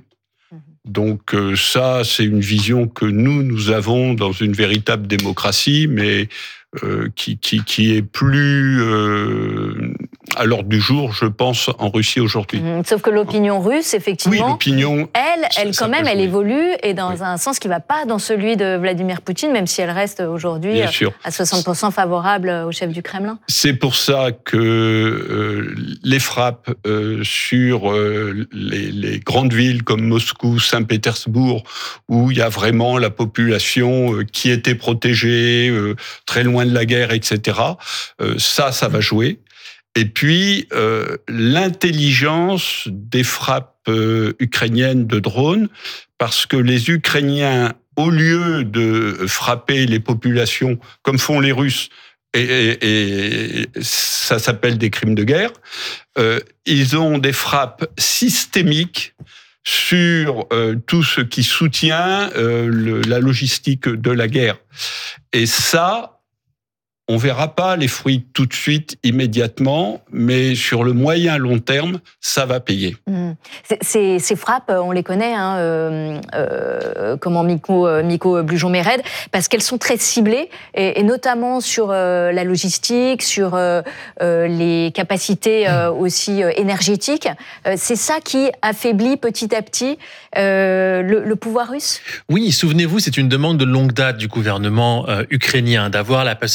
Donc ça, c'est une vision que nous, nous avons dans une véritable démocratie, mais euh, qui, qui, qui est plus euh, à l'ordre du jour, je pense, en Russie aujourd'hui. Mmh, sauf que l'opinion russe, effectivement, oui, l'opinion, elle, elle ça, quand ça même, elle jouer. évolue, et dans oui. un sens qui ne va pas dans celui de Vladimir Poutine, même si elle reste aujourd'hui à soixante pour cent favorable au chef du Kremlin. C'est pour ça que euh, les frappes euh, sur euh, les, les grandes villes comme Moscou, Saint-Pétersbourg, où il y a vraiment la population euh, qui était protégée, euh, très loin de la guerre, et cetera, euh, ça, ça va jouer. Et puis, euh, l'intelligence des frappes euh, ukrainiennes de drones, parce que les Ukrainiens, au lieu de frapper les populations comme font les Russes, et, et, et ça s'appelle des crimes de guerre, euh, ils ont des frappes systémiques sur euh, tout ce qui soutient euh, le, la logistique de la guerre. Et ça, on verra pas les fruits tout de suite, immédiatement, mais sur le moyen long terme, ça va payer. Mmh. Ces, ces frappes, on les connaît, hein, euh, euh, comment Miko, Miko Blujon-Méred, parce qu'elles sont très ciblées, et, et notamment sur euh, la logistique, sur euh, euh, les capacités euh, aussi euh, énergétiques. Euh, c'est ça qui affaiblit petit à petit euh, le, le pouvoir russe ? Oui, souvenez-vous, c'est une demande de longue date du gouvernement euh, ukrainien d'avoir la possibilité de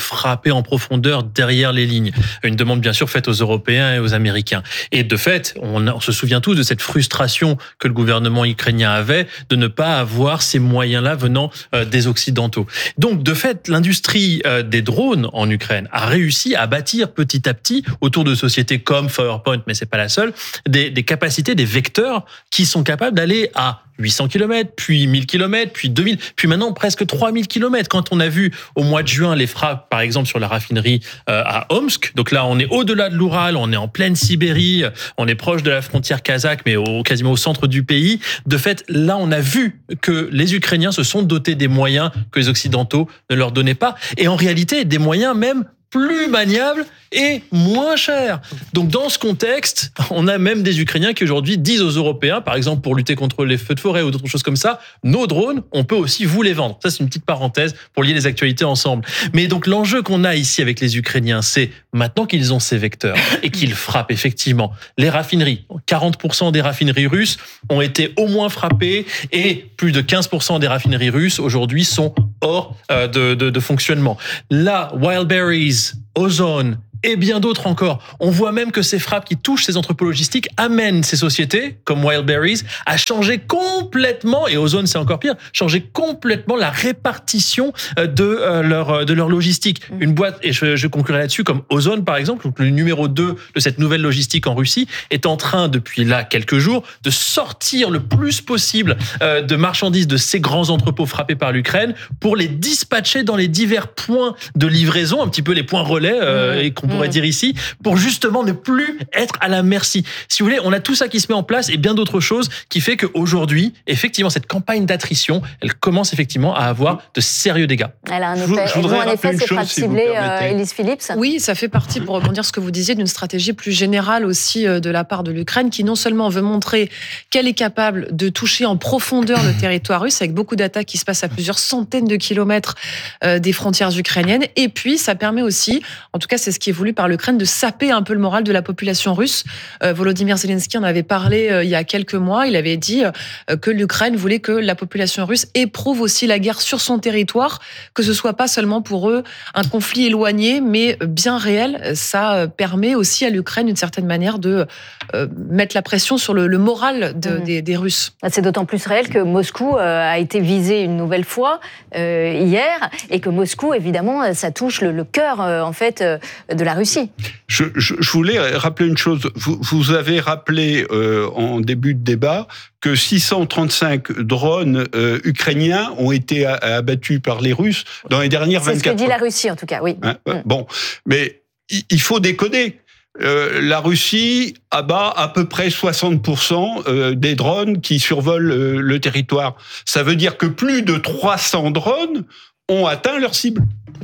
frapper en profondeur derrière les lignes. Une demande bien sûr faite aux Européens et aux Américains. Et de fait, on, on se souvient tous de cette frustration que le gouvernement ukrainien avait de ne pas avoir ces moyens-là venant euh, des Occidentaux. Donc de fait, l'industrie euh, des drones en Ukraine a réussi à bâtir petit à petit, autour de sociétés comme Firepoint, mais c'est pas la seule, des, des capacités, des vecteurs qui sont capables d'aller à huit cents kilomètres, puis mille kilomètres, puis deux mille, puis maintenant presque trois mille kilomètres. Quand on a vu au mois de juin les frappes, par exemple, sur la raffinerie euh, à Omsk, donc là on est au-delà de l'Oural, on est en pleine Sibérie, on est proche de la frontière kazakh, mais au, quasiment au centre du pays. De fait, là on a vu que les Ukrainiens se sont dotés des moyens que les Occidentaux ne leur donnaient pas, et en réalité des moyens même plus maniable et moins cher. Donc dans ce contexte, on a même des Ukrainiens qui aujourd'hui disent aux Européens, par exemple pour lutter contre les feux de forêt ou d'autres choses comme ça, nos drones, on peut aussi vous les vendre. Ça c'est une petite parenthèse pour lier les actualités ensemble. Mais donc l'enjeu qu'on a ici avec les Ukrainiens, c'est maintenant qu'ils ont ces vecteurs et qu'ils frappent effectivement les raffineries. quarante pour cent des raffineries russes ont été au moins frappées et plus de quinze pour cent des raffineries russes aujourd'hui sont hors euh, de, de, de fonctionnement. Là, Wildberries, Ozone et bien d'autres encore. On voit même que ces frappes qui touchent ces entrepôts logistiques amènent ces sociétés, comme Wildberries, à changer complètement, et Ozone c'est encore pire, changer complètement la répartition de leur, de leur logistique. Une boîte, et je, je conclurai là-dessus, comme Ozone par exemple, donc le numéro deux de cette nouvelle logistique en Russie, est en train, depuis là quelques jours, de sortir le plus possible de marchandises de ces grands entrepôts frappés par l'Ukraine pour les dispatcher dans les divers points de livraison, un petit peu les points relais, euh, et qu'on pourrait dire ici, pour justement ne plus être à la merci. Si vous voulez, on a tout ça qui se met en place et bien d'autres choses qui fait qu'aujourd'hui, effectivement, cette campagne d'attrition, elle commence effectivement à avoir de sérieux dégâts. Elle a un Je, effet, je voudrais en effet, ces frappes ciblées, Élise Phillips. Oui, ça fait partie, pour rebondir ce que vous disiez, d'une stratégie plus générale aussi de la part de l'Ukraine, qui non seulement veut montrer qu'elle est capable de toucher en profondeur le territoire russe, avec beaucoup d'attaques qui se passent à plusieurs centaines de kilomètres des frontières ukrainiennes, et puis ça permet aussi, en tout cas c'est ce qui est voulu par l'Ukraine, de saper un peu le moral de la population russe. Euh, Volodymyr Zelensky en avait parlé euh, il y a quelques mois. Il avait dit euh, que l'Ukraine voulait que la population russe éprouve aussi la guerre sur son territoire, que ce soit pas seulement pour eux un conflit éloigné, mais bien réel. Ça permet aussi à l'Ukraine, d'une certaine manière, de euh, mettre la pression sur le, le moral de, mmh. des, des Russes. C'est d'autant plus réel que Moscou euh, a été visé une nouvelle fois euh, hier, et que Moscou, évidemment, ça touche le, le cœur, euh, en fait, euh, de la Russie. Je, je, je voulais rappeler une chose. Vous, vous avez rappelé euh, en début de débat que six cent trente-cinq drones euh, ukrainiens ont été abattus par les Russes dans les dernières vingt-quatre heures. C'est ce que dit la Russie, en tout cas, oui. Hein, mm. Bon, mais il faut décoder. Euh, la Russie abat à peu près soixante pour cent des drones qui survolent euh, le territoire. Ça veut dire que plus de trois cents drones ont atteint leur cible.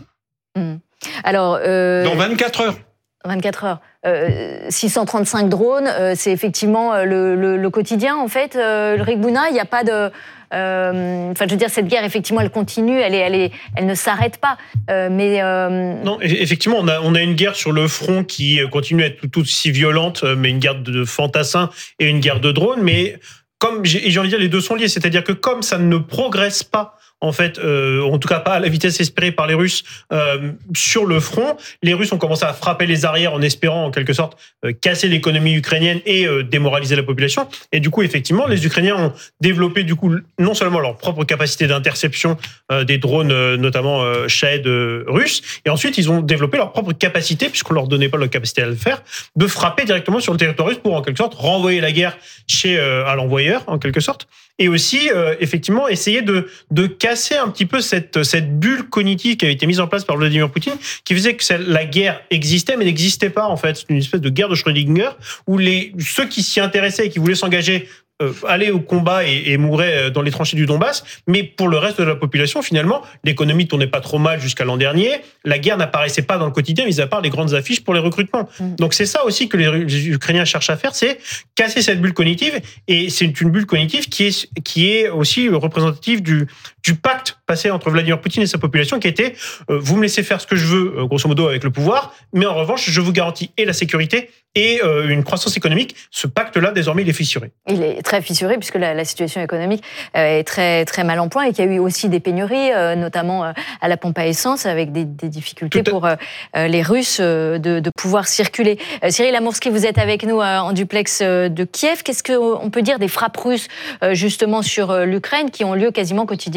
Mm. Alors, euh... dans vingt-quatre heures. vingt-quatre heures. Euh, six cent trente-cinq drones, euh, c'est effectivement le, le, le quotidien, en fait. Euh, le Ribouna, il n'y a pas de... Euh, enfin, je veux dire, cette guerre, effectivement, elle continue, elle, est, elle, est, elle ne s'arrête pas. Euh, mais euh... Non, effectivement, on a, on a une guerre sur le front qui continue à être tout aussi violente, mais une guerre de fantassins et une guerre de drones. Mais comme j'ai, j'ai envie de dire, les deux sont liés. C'est-à-dire que comme ça ne progresse pas, en fait, euh, en tout cas pas à la vitesse espérée par les Russes euh, sur le front. Les Russes ont commencé à frapper les arrières en espérant, en quelque sorte, euh, casser l'économie ukrainienne et euh, démoraliser la population. Et du coup, effectivement, les Ukrainiens ont développé, du coup, non seulement leur propre capacité d'interception euh, des drones, euh, notamment euh, Shahed euh, russes, et ensuite, ils ont développé leur propre capacité, puisqu'on leur donnait pas leur capacité à le faire, de frapper directement sur le territoire russe pour, en quelque sorte, renvoyer la guerre chez euh, à l'envoyeur, en quelque sorte. Et aussi, euh, effectivement, essayer de, de casser un petit peu cette, cette bulle cognitive qui avait été mise en place par Vladimir Poutine, qui faisait que la guerre existait, mais n'existait pas, en fait. C'est une espèce de guerre de Schrödinger, où les, ceux qui s'y intéressaient et qui voulaient s'engager Euh, aller au combat et, et mouraient dans les tranchées du Donbass, mais pour le reste de la population, finalement, l'économie tournait pas trop mal jusqu'à l'an dernier, la guerre n'apparaissait pas dans le quotidien, mis à part les grandes affiches pour les recrutements. Mmh. Donc c'est ça aussi que les, les Ukrainiens cherchent à faire, c'est casser cette bulle cognitive, et c'est une bulle cognitive qui est, qui est aussi représentative du, du pacte passé entre Vladimir Poutine et sa population, qui était euh, vous me laissez faire ce que je veux, euh, grosso modo, avec le pouvoir, mais en revanche, je vous garantis et la sécurité et euh, une croissance économique. Ce pacte-là, désormais, il est fissuré. Il est très fissuré puisque la, la situation économique euh, est très, très mal en point et qu'il y a eu aussi des pénuries, euh, notamment euh, à la pompe à essence, avec des, des difficultés pour euh, les Russes euh, de, de pouvoir circuler. Euh, Cyril Amourski, vous êtes avec nous euh, en duplex euh, de Kiev. Qu'est-ce qu'on peut dire des frappes russes euh, justement sur euh, l'Ukraine qui ont lieu quasiment quotidiennement ?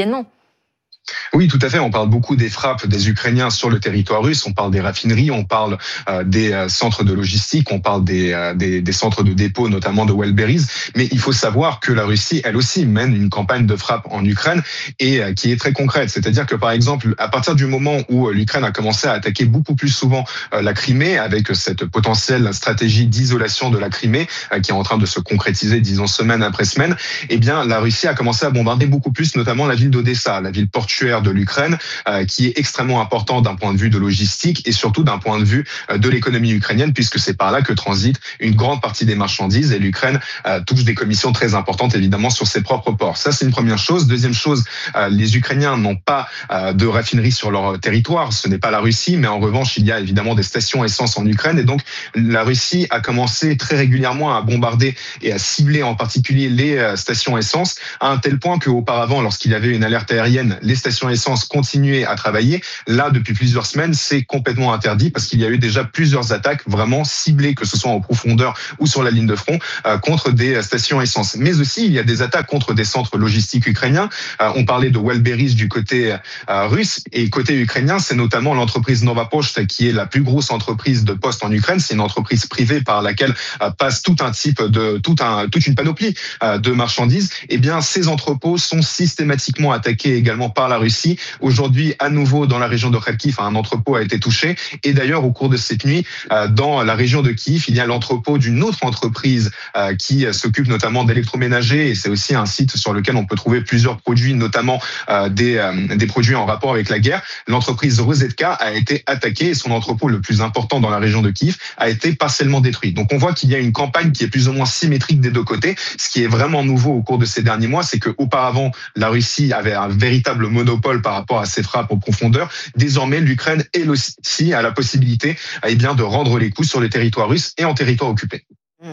Oui, tout à fait. On parle beaucoup des frappes des Ukrainiens sur le territoire russe. On parle des raffineries, on parle euh, des euh, centres de logistique, on parle des, euh, des, des centres de dépôt, notamment de Wellberries. Mais il faut savoir que la Russie, elle aussi, mène une campagne de frappe en Ukraine et euh, qui est très concrète. C'est-à-dire que, par exemple, à partir du moment où l'Ukraine a commencé à attaquer beaucoup plus souvent euh, la Crimée, avec cette potentielle stratégie d'isolation de la Crimée euh, qui est en train de se concrétiser, disons, semaine après semaine, eh bien, la Russie a commencé à bombarder beaucoup plus, notamment la ville d'Odessa, la ville portuaire de l'Ukraine, euh, qui est extrêmement important d'un point de vue de logistique et surtout d'un point de vue euh, de l'économie ukrainienne, puisque c'est par là que transite une grande partie des marchandises et l'Ukraine euh, touche des commissions très importantes évidemment sur ses propres ports. Ça, c'est une première chose. Deuxième chose, euh, les Ukrainiens n'ont pas euh, de raffinerie sur leur territoire. Ce n'est pas la Russie, mais en revanche, il y a évidemment des stations essence en Ukraine et donc la Russie a commencé très régulièrement à bombarder et à cibler en particulier les euh, stations essence à un tel point qu'auparavant, lorsqu'il y avait une alerte aérienne, les stations essence continuaient à travailler. Là, depuis plusieurs semaines, c'est complètement interdit parce qu'il y a eu déjà plusieurs attaques vraiment ciblées, que ce soit en profondeur ou sur la ligne de front, euh, contre des stations essence. Mais aussi, il y a des attaques contre des centres logistiques ukrainiens. Euh, on parlait de Wellberries du côté euh, russe et côté ukrainien, c'est notamment l'entreprise Nova Post qui est la plus grosse entreprise de poste en Ukraine. C'est une entreprise privée par laquelle euh, passe tout un type de, tout un, toute une panoplie euh, de marchandises. Eh bien, ces entrepôts sont systématiquement attaqués également par la Russie. Aujourd'hui, à nouveau, dans la région de Kharkiv, un entrepôt a été touché. Et d'ailleurs, au cours de cette nuit, dans la région de Kiev, il y a l'entrepôt d'une autre entreprise qui s'occupe notamment d'électroménager. Et c'est aussi un site sur lequel on peut trouver plusieurs produits, notamment des, des produits en rapport avec la guerre. L'entreprise Rosetka a été attaquée et son entrepôt le plus important dans la région de Kiev a été partiellement détruit. Donc on voit qu'il y a une campagne qui est plus ou moins symétrique des deux côtés. Ce qui est vraiment nouveau au cours de ces derniers mois, c'est qu'auparavant, la Russie avait un véritable monopole par rapport à ces frappes en profondeur. Désormais, l'Ukraine, elle aussi, a la possibilité eh bien, de rendre les coups sur les territoires russes et en territoire occupé.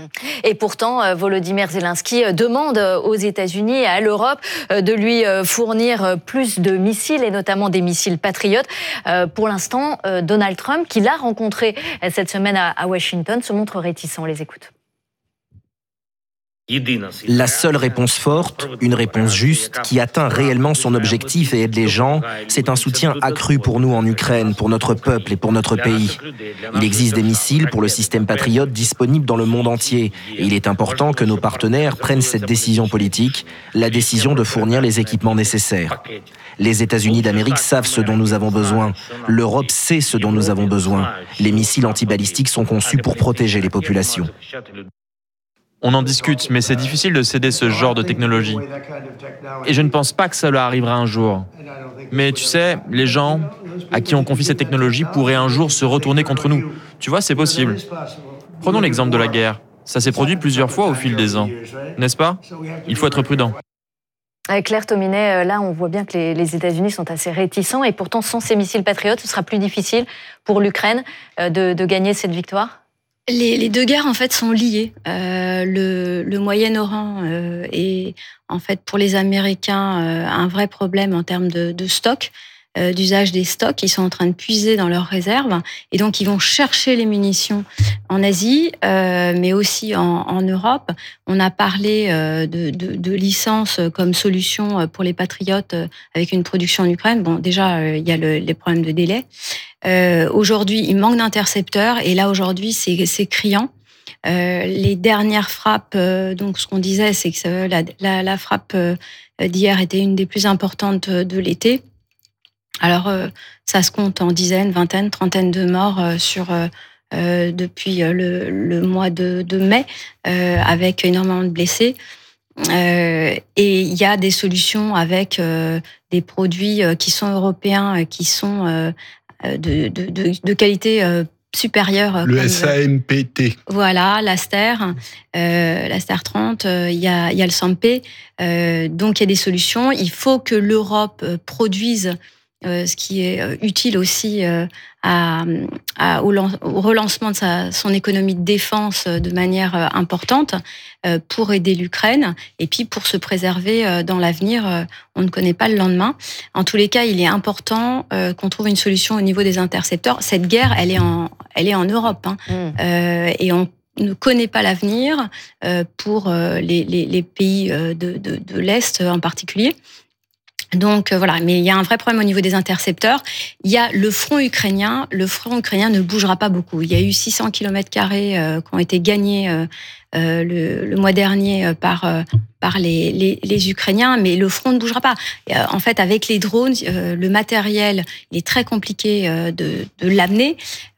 Et pourtant, Volodymyr Zelensky demande aux États-Unis et à l'Europe de lui fournir plus de missiles, et notamment des missiles patriotes. Pour l'instant, Donald Trump, qui l'a rencontré cette semaine à Washington, se montre réticent. On les écoute. La seule réponse forte, une réponse juste, qui atteint réellement son objectif et aide les gens, c'est un soutien accru pour nous en Ukraine, pour notre peuple et pour notre pays. Il existe des missiles pour le système Patriot disponibles dans le monde entier. Et il est important que nos partenaires prennent cette décision politique, la décision de fournir les équipements nécessaires. Les États-Unis d'Amérique savent ce dont nous avons besoin. L'Europe sait ce dont nous avons besoin. Les missiles antibalistiques sont conçus pour protéger les populations. On en discute, mais c'est difficile de céder ce genre de technologie. Et je ne pense pas que cela arrivera un jour. Mais tu sais, les gens à qui on confie cette technologie pourraient un jour se retourner contre nous. Tu vois, c'est possible. Prenons l'exemple de la guerre. Ça s'est produit plusieurs fois au fil des ans, n'est-ce pas? Il faut être prudent. Claire Tominet, là, on voit bien que les, les États-Unis sont assez réticents et pourtant, sans ces missiles patriotes, ce sera plus difficile pour l'Ukraine de, de gagner cette victoire. Les, les deux guerres en fait sont liées. Euh, le, le Moyen-Orient euh, est en fait pour les Américains euh, un vrai problème en termes de, de stock, euh, d'usage des stocks. Ils sont en train de puiser dans leurs réserves et donc ils vont chercher les munitions en Asie, euh, mais aussi en, en Europe. On a parlé euh, de, de, de licences comme solution pour les patriotes euh, avec une production en Ukraine. Bon, déjà euh, il y a le, les problèmes de délai. Euh, aujourd'hui, il manque d'intercepteurs et là aujourd'hui, c'est, c'est criant. Euh, les dernières frappes, euh, donc ce qu'on disait, c'est que la, la, la frappe euh, d'hier était une des plus importantes de l'été. Alors, euh, ça se compte en dizaines, vingtaines, trentaines de morts euh, sur euh, depuis le, le mois de, de mai, euh, avec énormément de blessés. Euh, et il y a des solutions avec euh, des produits qui sont européens, qui sont euh, De, de, de, de qualité euh, supérieure. Le comme, S A M P T. Voilà, l'Aster, euh, l'Aster trente, il euh, y, a, y a le S A M P. Euh, donc, il y a des solutions. Il faut que l'Europe produise euh, ce qui est euh, utile aussi euh, à, à, au, au relancement de sa, son économie de défense de manière euh, importante euh, pour aider l'Ukraine et puis pour se préserver euh, dans l'avenir. Euh, on ne connaît pas le lendemain. En tous les cas, il est important euh, qu'on trouve une solution au niveau des intercepteurs. Cette guerre, elle est en, elle est en Europe, hein, mmh. euh, et on ne connaît pas l'avenir euh, pour euh, les, les, les pays de, de, de l'Est en particulier. Donc voilà, mais il y a un vrai problème au niveau des intercepteurs. Il y a le front ukrainien. Le front ukrainien ne bougera pas beaucoup. Il y a eu six cents kilomètres carrés euh, qui ont été gagnés euh, euh, le, le mois dernier euh, par euh, par les, les, les Ukrainiens, mais le front ne bougera pas. Et, euh, en fait, avec les drones, euh, le matériel, il est très compliqué euh, de, de l'amener.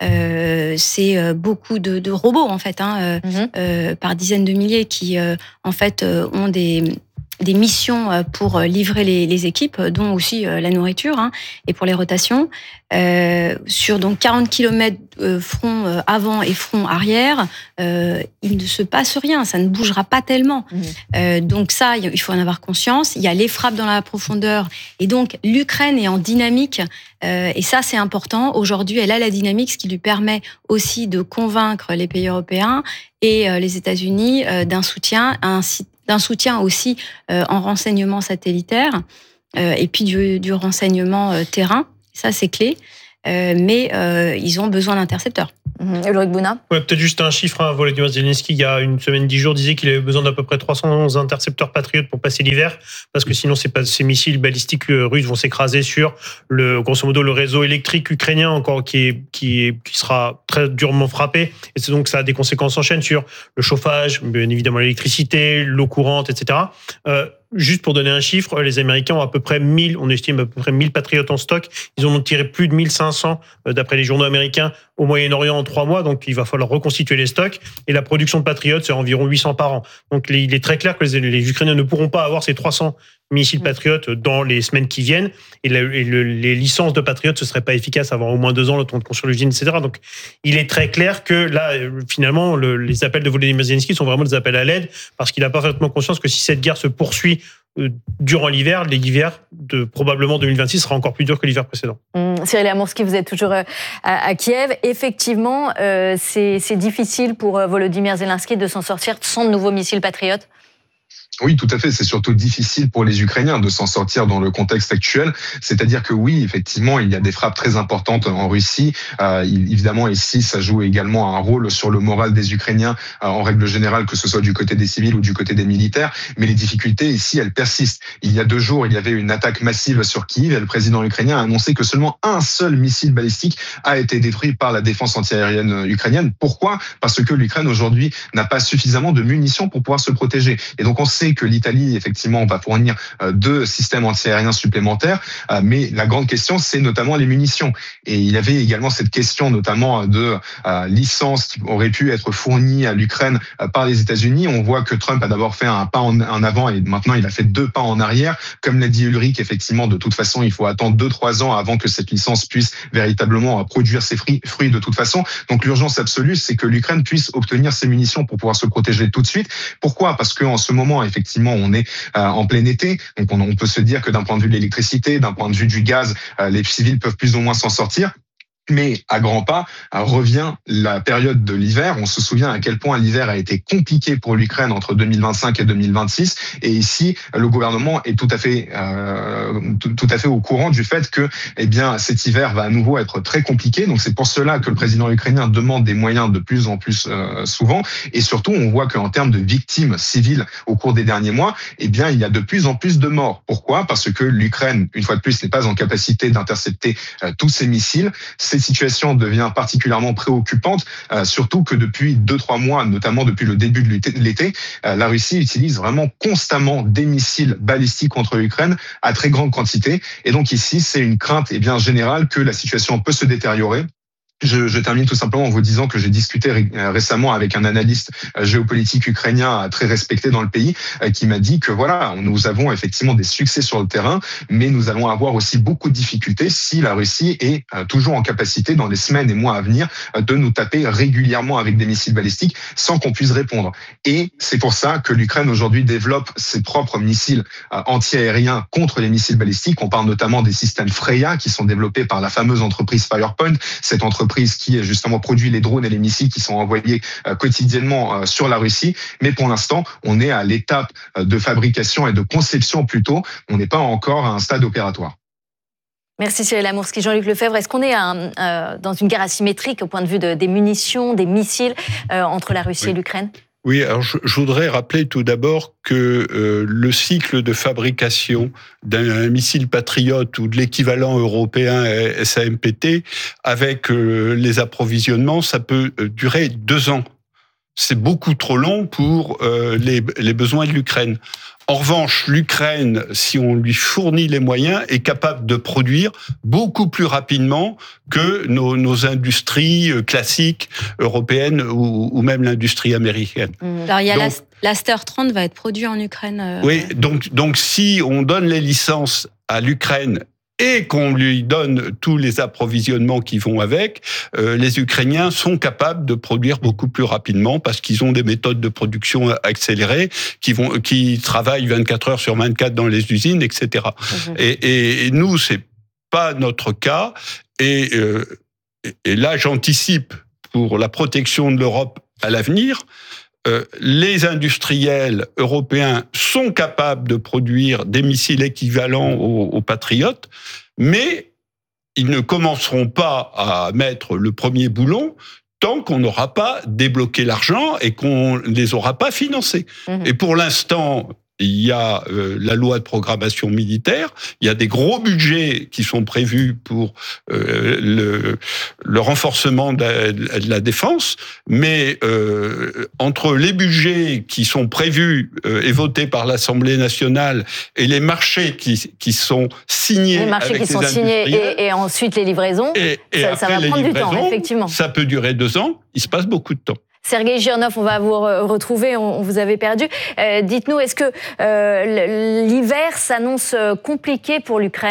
Euh, c'est euh, beaucoup de, de robots en fait, hein, euh, mm-hmm. euh, par dizaines de milliers qui euh, en fait euh, ont des des missions pour livrer les, les équipes, dont aussi la nourriture, hein, et pour les rotations. Euh, sur donc quarante kilomètres euh, front euh, avant et front arrière, euh, il ne se passe rien, ça ne bougera pas tellement. Mmh. Euh, donc ça, il faut en avoir conscience. Il y a les frappes dans la profondeur, et donc l'Ukraine est en dynamique, euh, et ça c'est important. Aujourd'hui, elle a la dynamique, ce qui lui permet aussi de convaincre les pays européens et euh, les États-Unis euh, d'un soutien, un d'un soutien aussi euh, en renseignement satellitaire euh, et puis du, du renseignement euh, terrain. Ça, c'est clé. Euh, mais euh, ils ont besoin d'intercepteurs. Mmh. Ulrich Bouna. Ouais, peut-être juste un chiffre. Hein. Volodymyr Zelensky, il y a une semaine, dix jours, disait qu'il avait besoin d'à peu près trois cent onze intercepteurs patriotes pour passer l'hiver, parce que sinon, ces, ces missiles balistiques russes vont s'écraser sur le, grosso modo, le réseau électrique ukrainien, encore qui est, qui est, qui sera très durement frappé. Et c'est donc ça a des conséquences en chaîne sur le chauffage, bien évidemment l'électricité, l'eau courante, et cetera. Euh, Juste pour donner un chiffre, les Américains ont à peu près mille, on estime à peu près mille patriotes en stock. Ils en ont tiré plus de mille cinq cents, d'après les journaux américains, au Moyen-Orient en trois mois. Donc, il va falloir reconstituer les stocks. Et la production de patriotes, c'est environ huit cents par an. Donc, il est très clair que les, les Ukrainiens ne pourront pas avoir ces trois cents missiles patriotes dans les semaines qui viennent. Et, la, et le, les licences de patriotes, ce serait pas efficace avant au moins deux ans, le temps de construire l'usine, et cetera. Donc, il est très clair que là, finalement, le, les appels de Volodymyr Zelensky sont vraiment des appels à l'aide, parce qu'il a parfaitement conscience que si cette guerre se poursuit durant l'hiver, l'hiver de probablement deux mille vingt-six sera encore plus dur que l'hiver précédent. Mmh, Cyril Amourski, vous êtes toujours à, à Kiev. Effectivement, euh, c'est, c'est difficile pour Volodymyr Zelensky de s'en sortir sans de nouveaux missiles patriotes. Oui, tout à fait. C'est surtout difficile pour les Ukrainiens de s'en sortir dans le contexte actuel. C'est-à-dire que oui, effectivement, il y a des frappes très importantes en Russie. Euh, évidemment, ici, ça joue également un rôle sur le moral des Ukrainiens euh, en règle générale, que ce soit du côté des civils ou du côté des militaires. Mais les difficultés ici, elles persistent. Il y a deux jours, il y avait une attaque massive sur Kiev et le président ukrainien a annoncé que seulement un seul missile balistique a été détruit par la défense antiaérienne ukrainienne. Pourquoi ? Parce que l'Ukraine aujourd'hui n'a pas suffisamment de munitions pour pouvoir se protéger. Et donc on sait que l'Italie, effectivement, va fournir deux systèmes antiaériens supplémentaires, mais la grande question, c'est notamment les munitions. Et il y avait également cette question, notamment de licences qui auraient pu être fournies à l'Ukraine par les États-Unis. On voit que Trump a d'abord fait un pas en avant et maintenant il a fait deux pas en arrière. Comme l'a dit Ulrich, effectivement, de toute façon, il faut attendre deux, trois ans avant que cette licence puisse véritablement produire ses fruits de toute façon. Donc l'urgence absolue, c'est que l'Ukraine puisse obtenir ses munitions pour pouvoir se protéger tout de suite. Pourquoi ? Parce qu'en ce moment, effectivement, Effectivement, on est euh, en plein été, donc on, on peut se dire que d'un point de vue de l'électricité, d'un point de vue du gaz, euh, les civils peuvent plus ou moins s'en sortir. Mais à grands pas, revient la période de l'hiver. On se souvient à quel point l'hiver a été compliqué pour l'Ukraine entre deux mille vingt-cinq et deux mille vingt-six. Et ici, le gouvernement est tout à fait, euh, tout, tout à fait au courant du fait que, eh bien, cet hiver va à nouveau être très compliqué. Donc c'est pour cela que le président ukrainien demande des moyens de plus en plus euh, souvent. Et surtout, on voit qu'en termes de victimes civiles au cours des derniers mois, eh bien, il y a de plus en plus de morts. Pourquoi ? Parce que l'Ukraine, une fois de plus, n'est pas en capacité d'intercepter euh, tous ces missiles. Cette situation devient particulièrement préoccupante, euh, surtout que depuis deux, trois mois, notamment depuis le début de l'été, euh, la Russie utilise vraiment constamment des missiles balistiques contre l'Ukraine à très grande quantité. Et donc ici, c'est une crainte eh bien, générale que la situation peut se détériorer Je, je termine tout simplement en vous disant que j'ai discuté ré, récemment avec un analyste géopolitique ukrainien très respecté dans le pays, qui m'a dit que voilà, nous avons effectivement des succès sur le terrain, mais nous allons avoir aussi beaucoup de difficultés si la Russie est toujours en capacité, dans les semaines et mois à venir, de nous taper régulièrement avec des missiles balistiques sans qu'on puisse répondre. Et c'est pour ça que l'Ukraine aujourd'hui développe ses propres missiles anti-aériens contre les missiles balistiques. On parle notamment des systèmes Freya qui sont développés par la fameuse entreprise Firepoint, cette entreprise qui justement produit les drones et les missiles qui sont envoyés quotidiennement sur la Russie. Mais pour l'instant, on est à l'étape de fabrication et de conception plutôt. On n'est pas encore à un stade opératoire. Merci Cyril Amourski. Jean-Luc Lefebvre, est-ce qu'on est à, euh, dans une guerre asymétrique au point de vue de, des munitions, des missiles euh, entre la Russie oui. et l'Ukraine ? Oui, alors je, je voudrais rappeler tout d'abord que euh, le cycle de fabrication d'un missile Patriot ou de l'équivalent européen S A M P T avec euh, les approvisionnements, ça peut durer deux ans. C'est beaucoup trop long pour euh, les, les besoins de l'Ukraine. En revanche, l'Ukraine, si on lui fournit les moyens, est capable de produire beaucoup plus rapidement que nos, nos industries classiques européennes ou, ou même l'industrie américaine. Alors, il y a donc, l'Aster trente va être produit en Ukraine. Euh... Oui, donc, donc si on donne les licences à l'Ukraine et qu'on lui donne tous les approvisionnements qui vont avec, euh, les Ukrainiens sont capables de produire beaucoup plus rapidement parce qu'ils ont des méthodes de production accélérées, qui vont, qui travaillent vingt-quatre heures sur vingt-quatre dans les usines, et cetera. Mmh. Et, et, et nous, c'est pas notre cas. Et, euh, et là, j'anticipe pour la protection de l'Europe à l'avenir. Euh, les industriels européens sont capables de produire des missiles équivalents aux, aux Patriotes, mais ils ne commenceront pas à mettre le premier boulon tant qu'on n'aura pas débloqué l'argent et qu'on ne les aura pas financés. Mmh. Et pour l'instant, il y a euh, la loi de programmation militaire, il y a des gros budgets qui sont prévus pour euh, le, le renforcement de la, de la défense, mais euh, entre les budgets qui sont prévus euh, et votés par l'Assemblée nationale et les marchés qui, qui sont signés, les marchés avec qui sont signés et, et ensuite les livraisons, et, et ça, ça va prendre du temps, effectivement. Ça peut durer deux ans, il se passe beaucoup de temps. Sergueï Girnov, on va vous retrouver, on vous avait perdu. Euh, dites-nous, est-ce que euh, l'hiver s'annonce compliqué pour l'Ukraine ?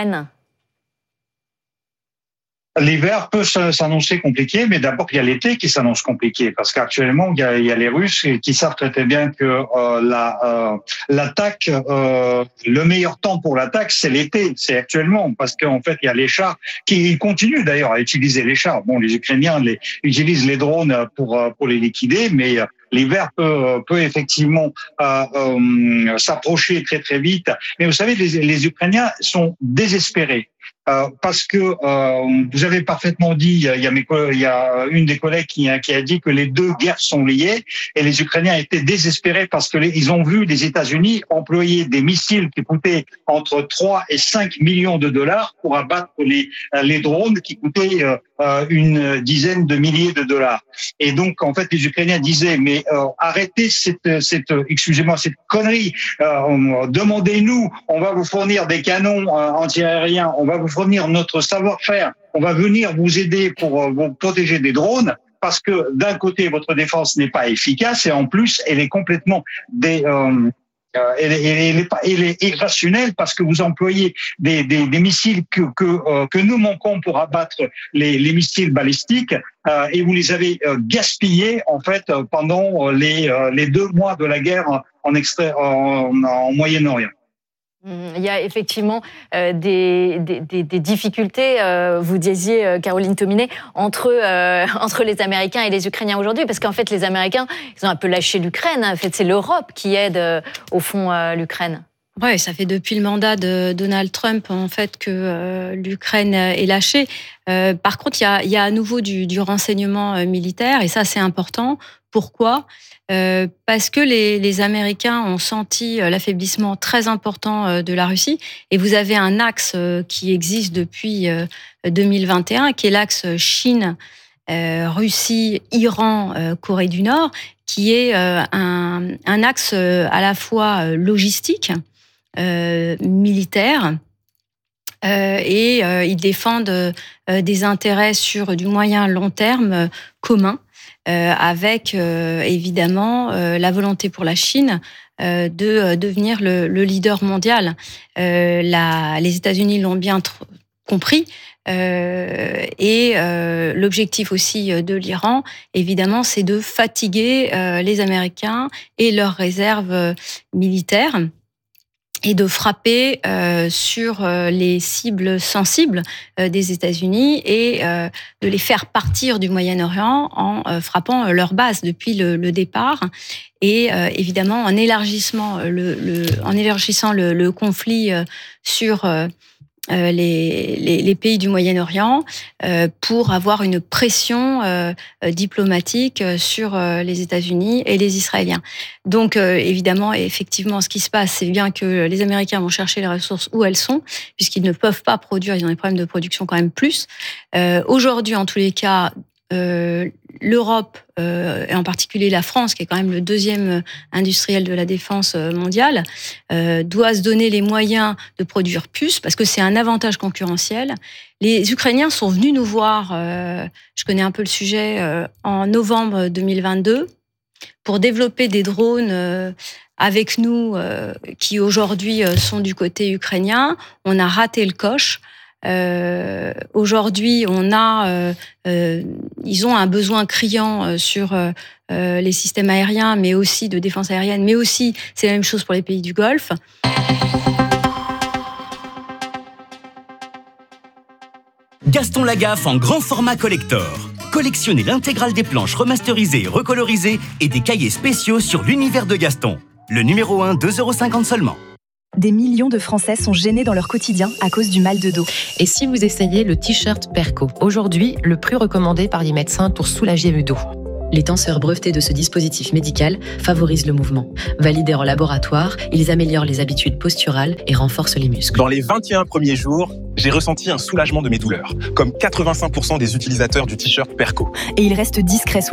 L'hiver peut s'annoncer compliqué, mais d'abord il y a l'été qui s'annonce compliqué, parce qu'actuellement il y a, il y a les Russes qui savent très très bien que euh, la, euh, l'attaque, euh, le meilleur temps pour l'attaque, c'est l'été, c'est actuellement, parce qu'en fait il y a les chars qui continuent d'ailleurs à utiliser les chars. Bon, les Ukrainiens les, utilisent les drones pour pour les liquider, mais l'hiver peut, peut effectivement euh, euh, s'approcher très très vite. Mais vous savez, les, les Ukrainiens sont désespérés. Euh, parce que euh, vous avez parfaitement dit, il y a, mes, il y a une des collègues qui, qui a dit que les deux guerres sont liées et les Ukrainiens étaient désespérés parce que les, ils ont vu les États-Unis employer des missiles qui coûtaient entre trois et cinq millions de dollars pour abattre les, les drones qui coûtaient euh, une dizaine de milliers de dollars. Et donc, en fait, les Ukrainiens disaient, mais euh, arrêtez cette, cette, excusez-moi, cette connerie, euh, demandez-nous, on va vous fournir des canons euh, antiaériens, on va vous fournir notre savoir-faire, on va venir vous aider pour euh, vous protéger des drones, parce que d'un côté, votre défense n'est pas efficace et en plus, elle est complètement des... Euh, Euh, elle, elle, elle, est pas, elle est irrationnelle parce que vous employez des, des, des missiles que, que, euh, que nous manquons pour abattre les, les missiles balistiques euh, et vous les avez euh, gaspillés en fait pendant les, euh, les deux mois de la guerre en, extra, en, en Moyen-Orient. Il y a effectivement euh, des, des, des difficultés, euh, vous disiez, euh, Caroline Tominet, entre, euh, entre les Américains et les Ukrainiens aujourd'hui, parce qu'en fait, les Américains, ils ont un peu lâché l'Ukraine. En fait, c'est l'Europe qui aide, euh, au fond, euh, l'Ukraine. Oui, ça fait depuis le mandat de Donald Trump, en fait, que euh, l'Ukraine est lâchée. Euh, par contre, il y a, il y a à nouveau du, du renseignement militaire, et ça, c'est important. Pourquoi ? Euh, parce que les, les Américains ont senti l'affaiblissement très important de la Russie. Et vous avez un axe qui existe depuis deux mille vingt et un, qui est l'axe Chine, euh, Russie, Iran, euh, Corée du Nord, qui est euh, un, un axe à la fois logistique, euh, militaire, Euh, et euh, ils défendent euh, des intérêts sur du moyen long terme euh, commun, euh, avec euh, évidemment euh, la volonté pour la Chine euh, de euh, devenir le, le leader mondial. Euh, la, les États-Unis l'ont bien tr- compris. Euh, et euh, l'objectif aussi de l'Iran, évidemment, c'est de fatiguer euh, les Américains et leurs réserves euh, militaires, et de frapper euh, sur euh, les cibles sensibles euh, des États-Unis et euh, de les faire partir du Moyen-Orient en euh, frappant euh, leur base depuis le, le départ. Et euh, évidemment, en élargissant le, le, en élargissant le, le conflit euh, sur euh, Euh, les, les, les pays du Moyen-Orient euh, pour avoir une pression euh, diplomatique sur euh, les États-Unis et les Israéliens. Donc, euh, évidemment, effectivement, ce qui se passe, c'est bien que les Américains vont chercher les ressources où elles sont, puisqu'ils ne peuvent pas produire, ils ont des problèmes de production quand même plus. Euh, aujourd'hui, en tous les cas, Euh, l'Europe, euh, et en particulier la France, qui est quand même le deuxième industriel de la défense mondiale, euh, doit se donner les moyens de produire plus, parce que c'est un avantage concurrentiel. Les Ukrainiens sont venus nous voir, euh, je connais un peu le sujet, euh, en novembre deux mille vingt-deux, pour développer des drones euh, avec nous, euh, qui aujourd'hui euh, sont du côté ukrainien. On a raté le coche. Euh, aujourd'hui, on a, euh, euh, ils ont un besoin criant euh, sur euh, les systèmes aériens, mais aussi de défense aérienne, mais aussi c'est la même chose pour les pays du Golfe. Gaston Lagaffe en grand format collector. Collectionnez l'intégrale des planches remasterisées et recolorisées et des cahiers spéciaux sur l'univers de Gaston. Le numéro un, deux euros cinquante seulement. Des millions de Français sont gênés dans leur quotidien à cause du mal de dos. Et si vous essayez le t-shirt Perco, aujourd'hui, le plus recommandé par les médecins pour soulager le dos. Les tenseurs brevetés de ce dispositif médical favorisent le mouvement. Validés en laboratoire, ils améliorent les habitudes posturales et renforcent les muscles. Dans les vingt et un premiers jours, j'ai ressenti un soulagement de mes douleurs, comme quatre-vingt-cinq pour cent des utilisateurs du t-shirt Perco. Et il reste discret sous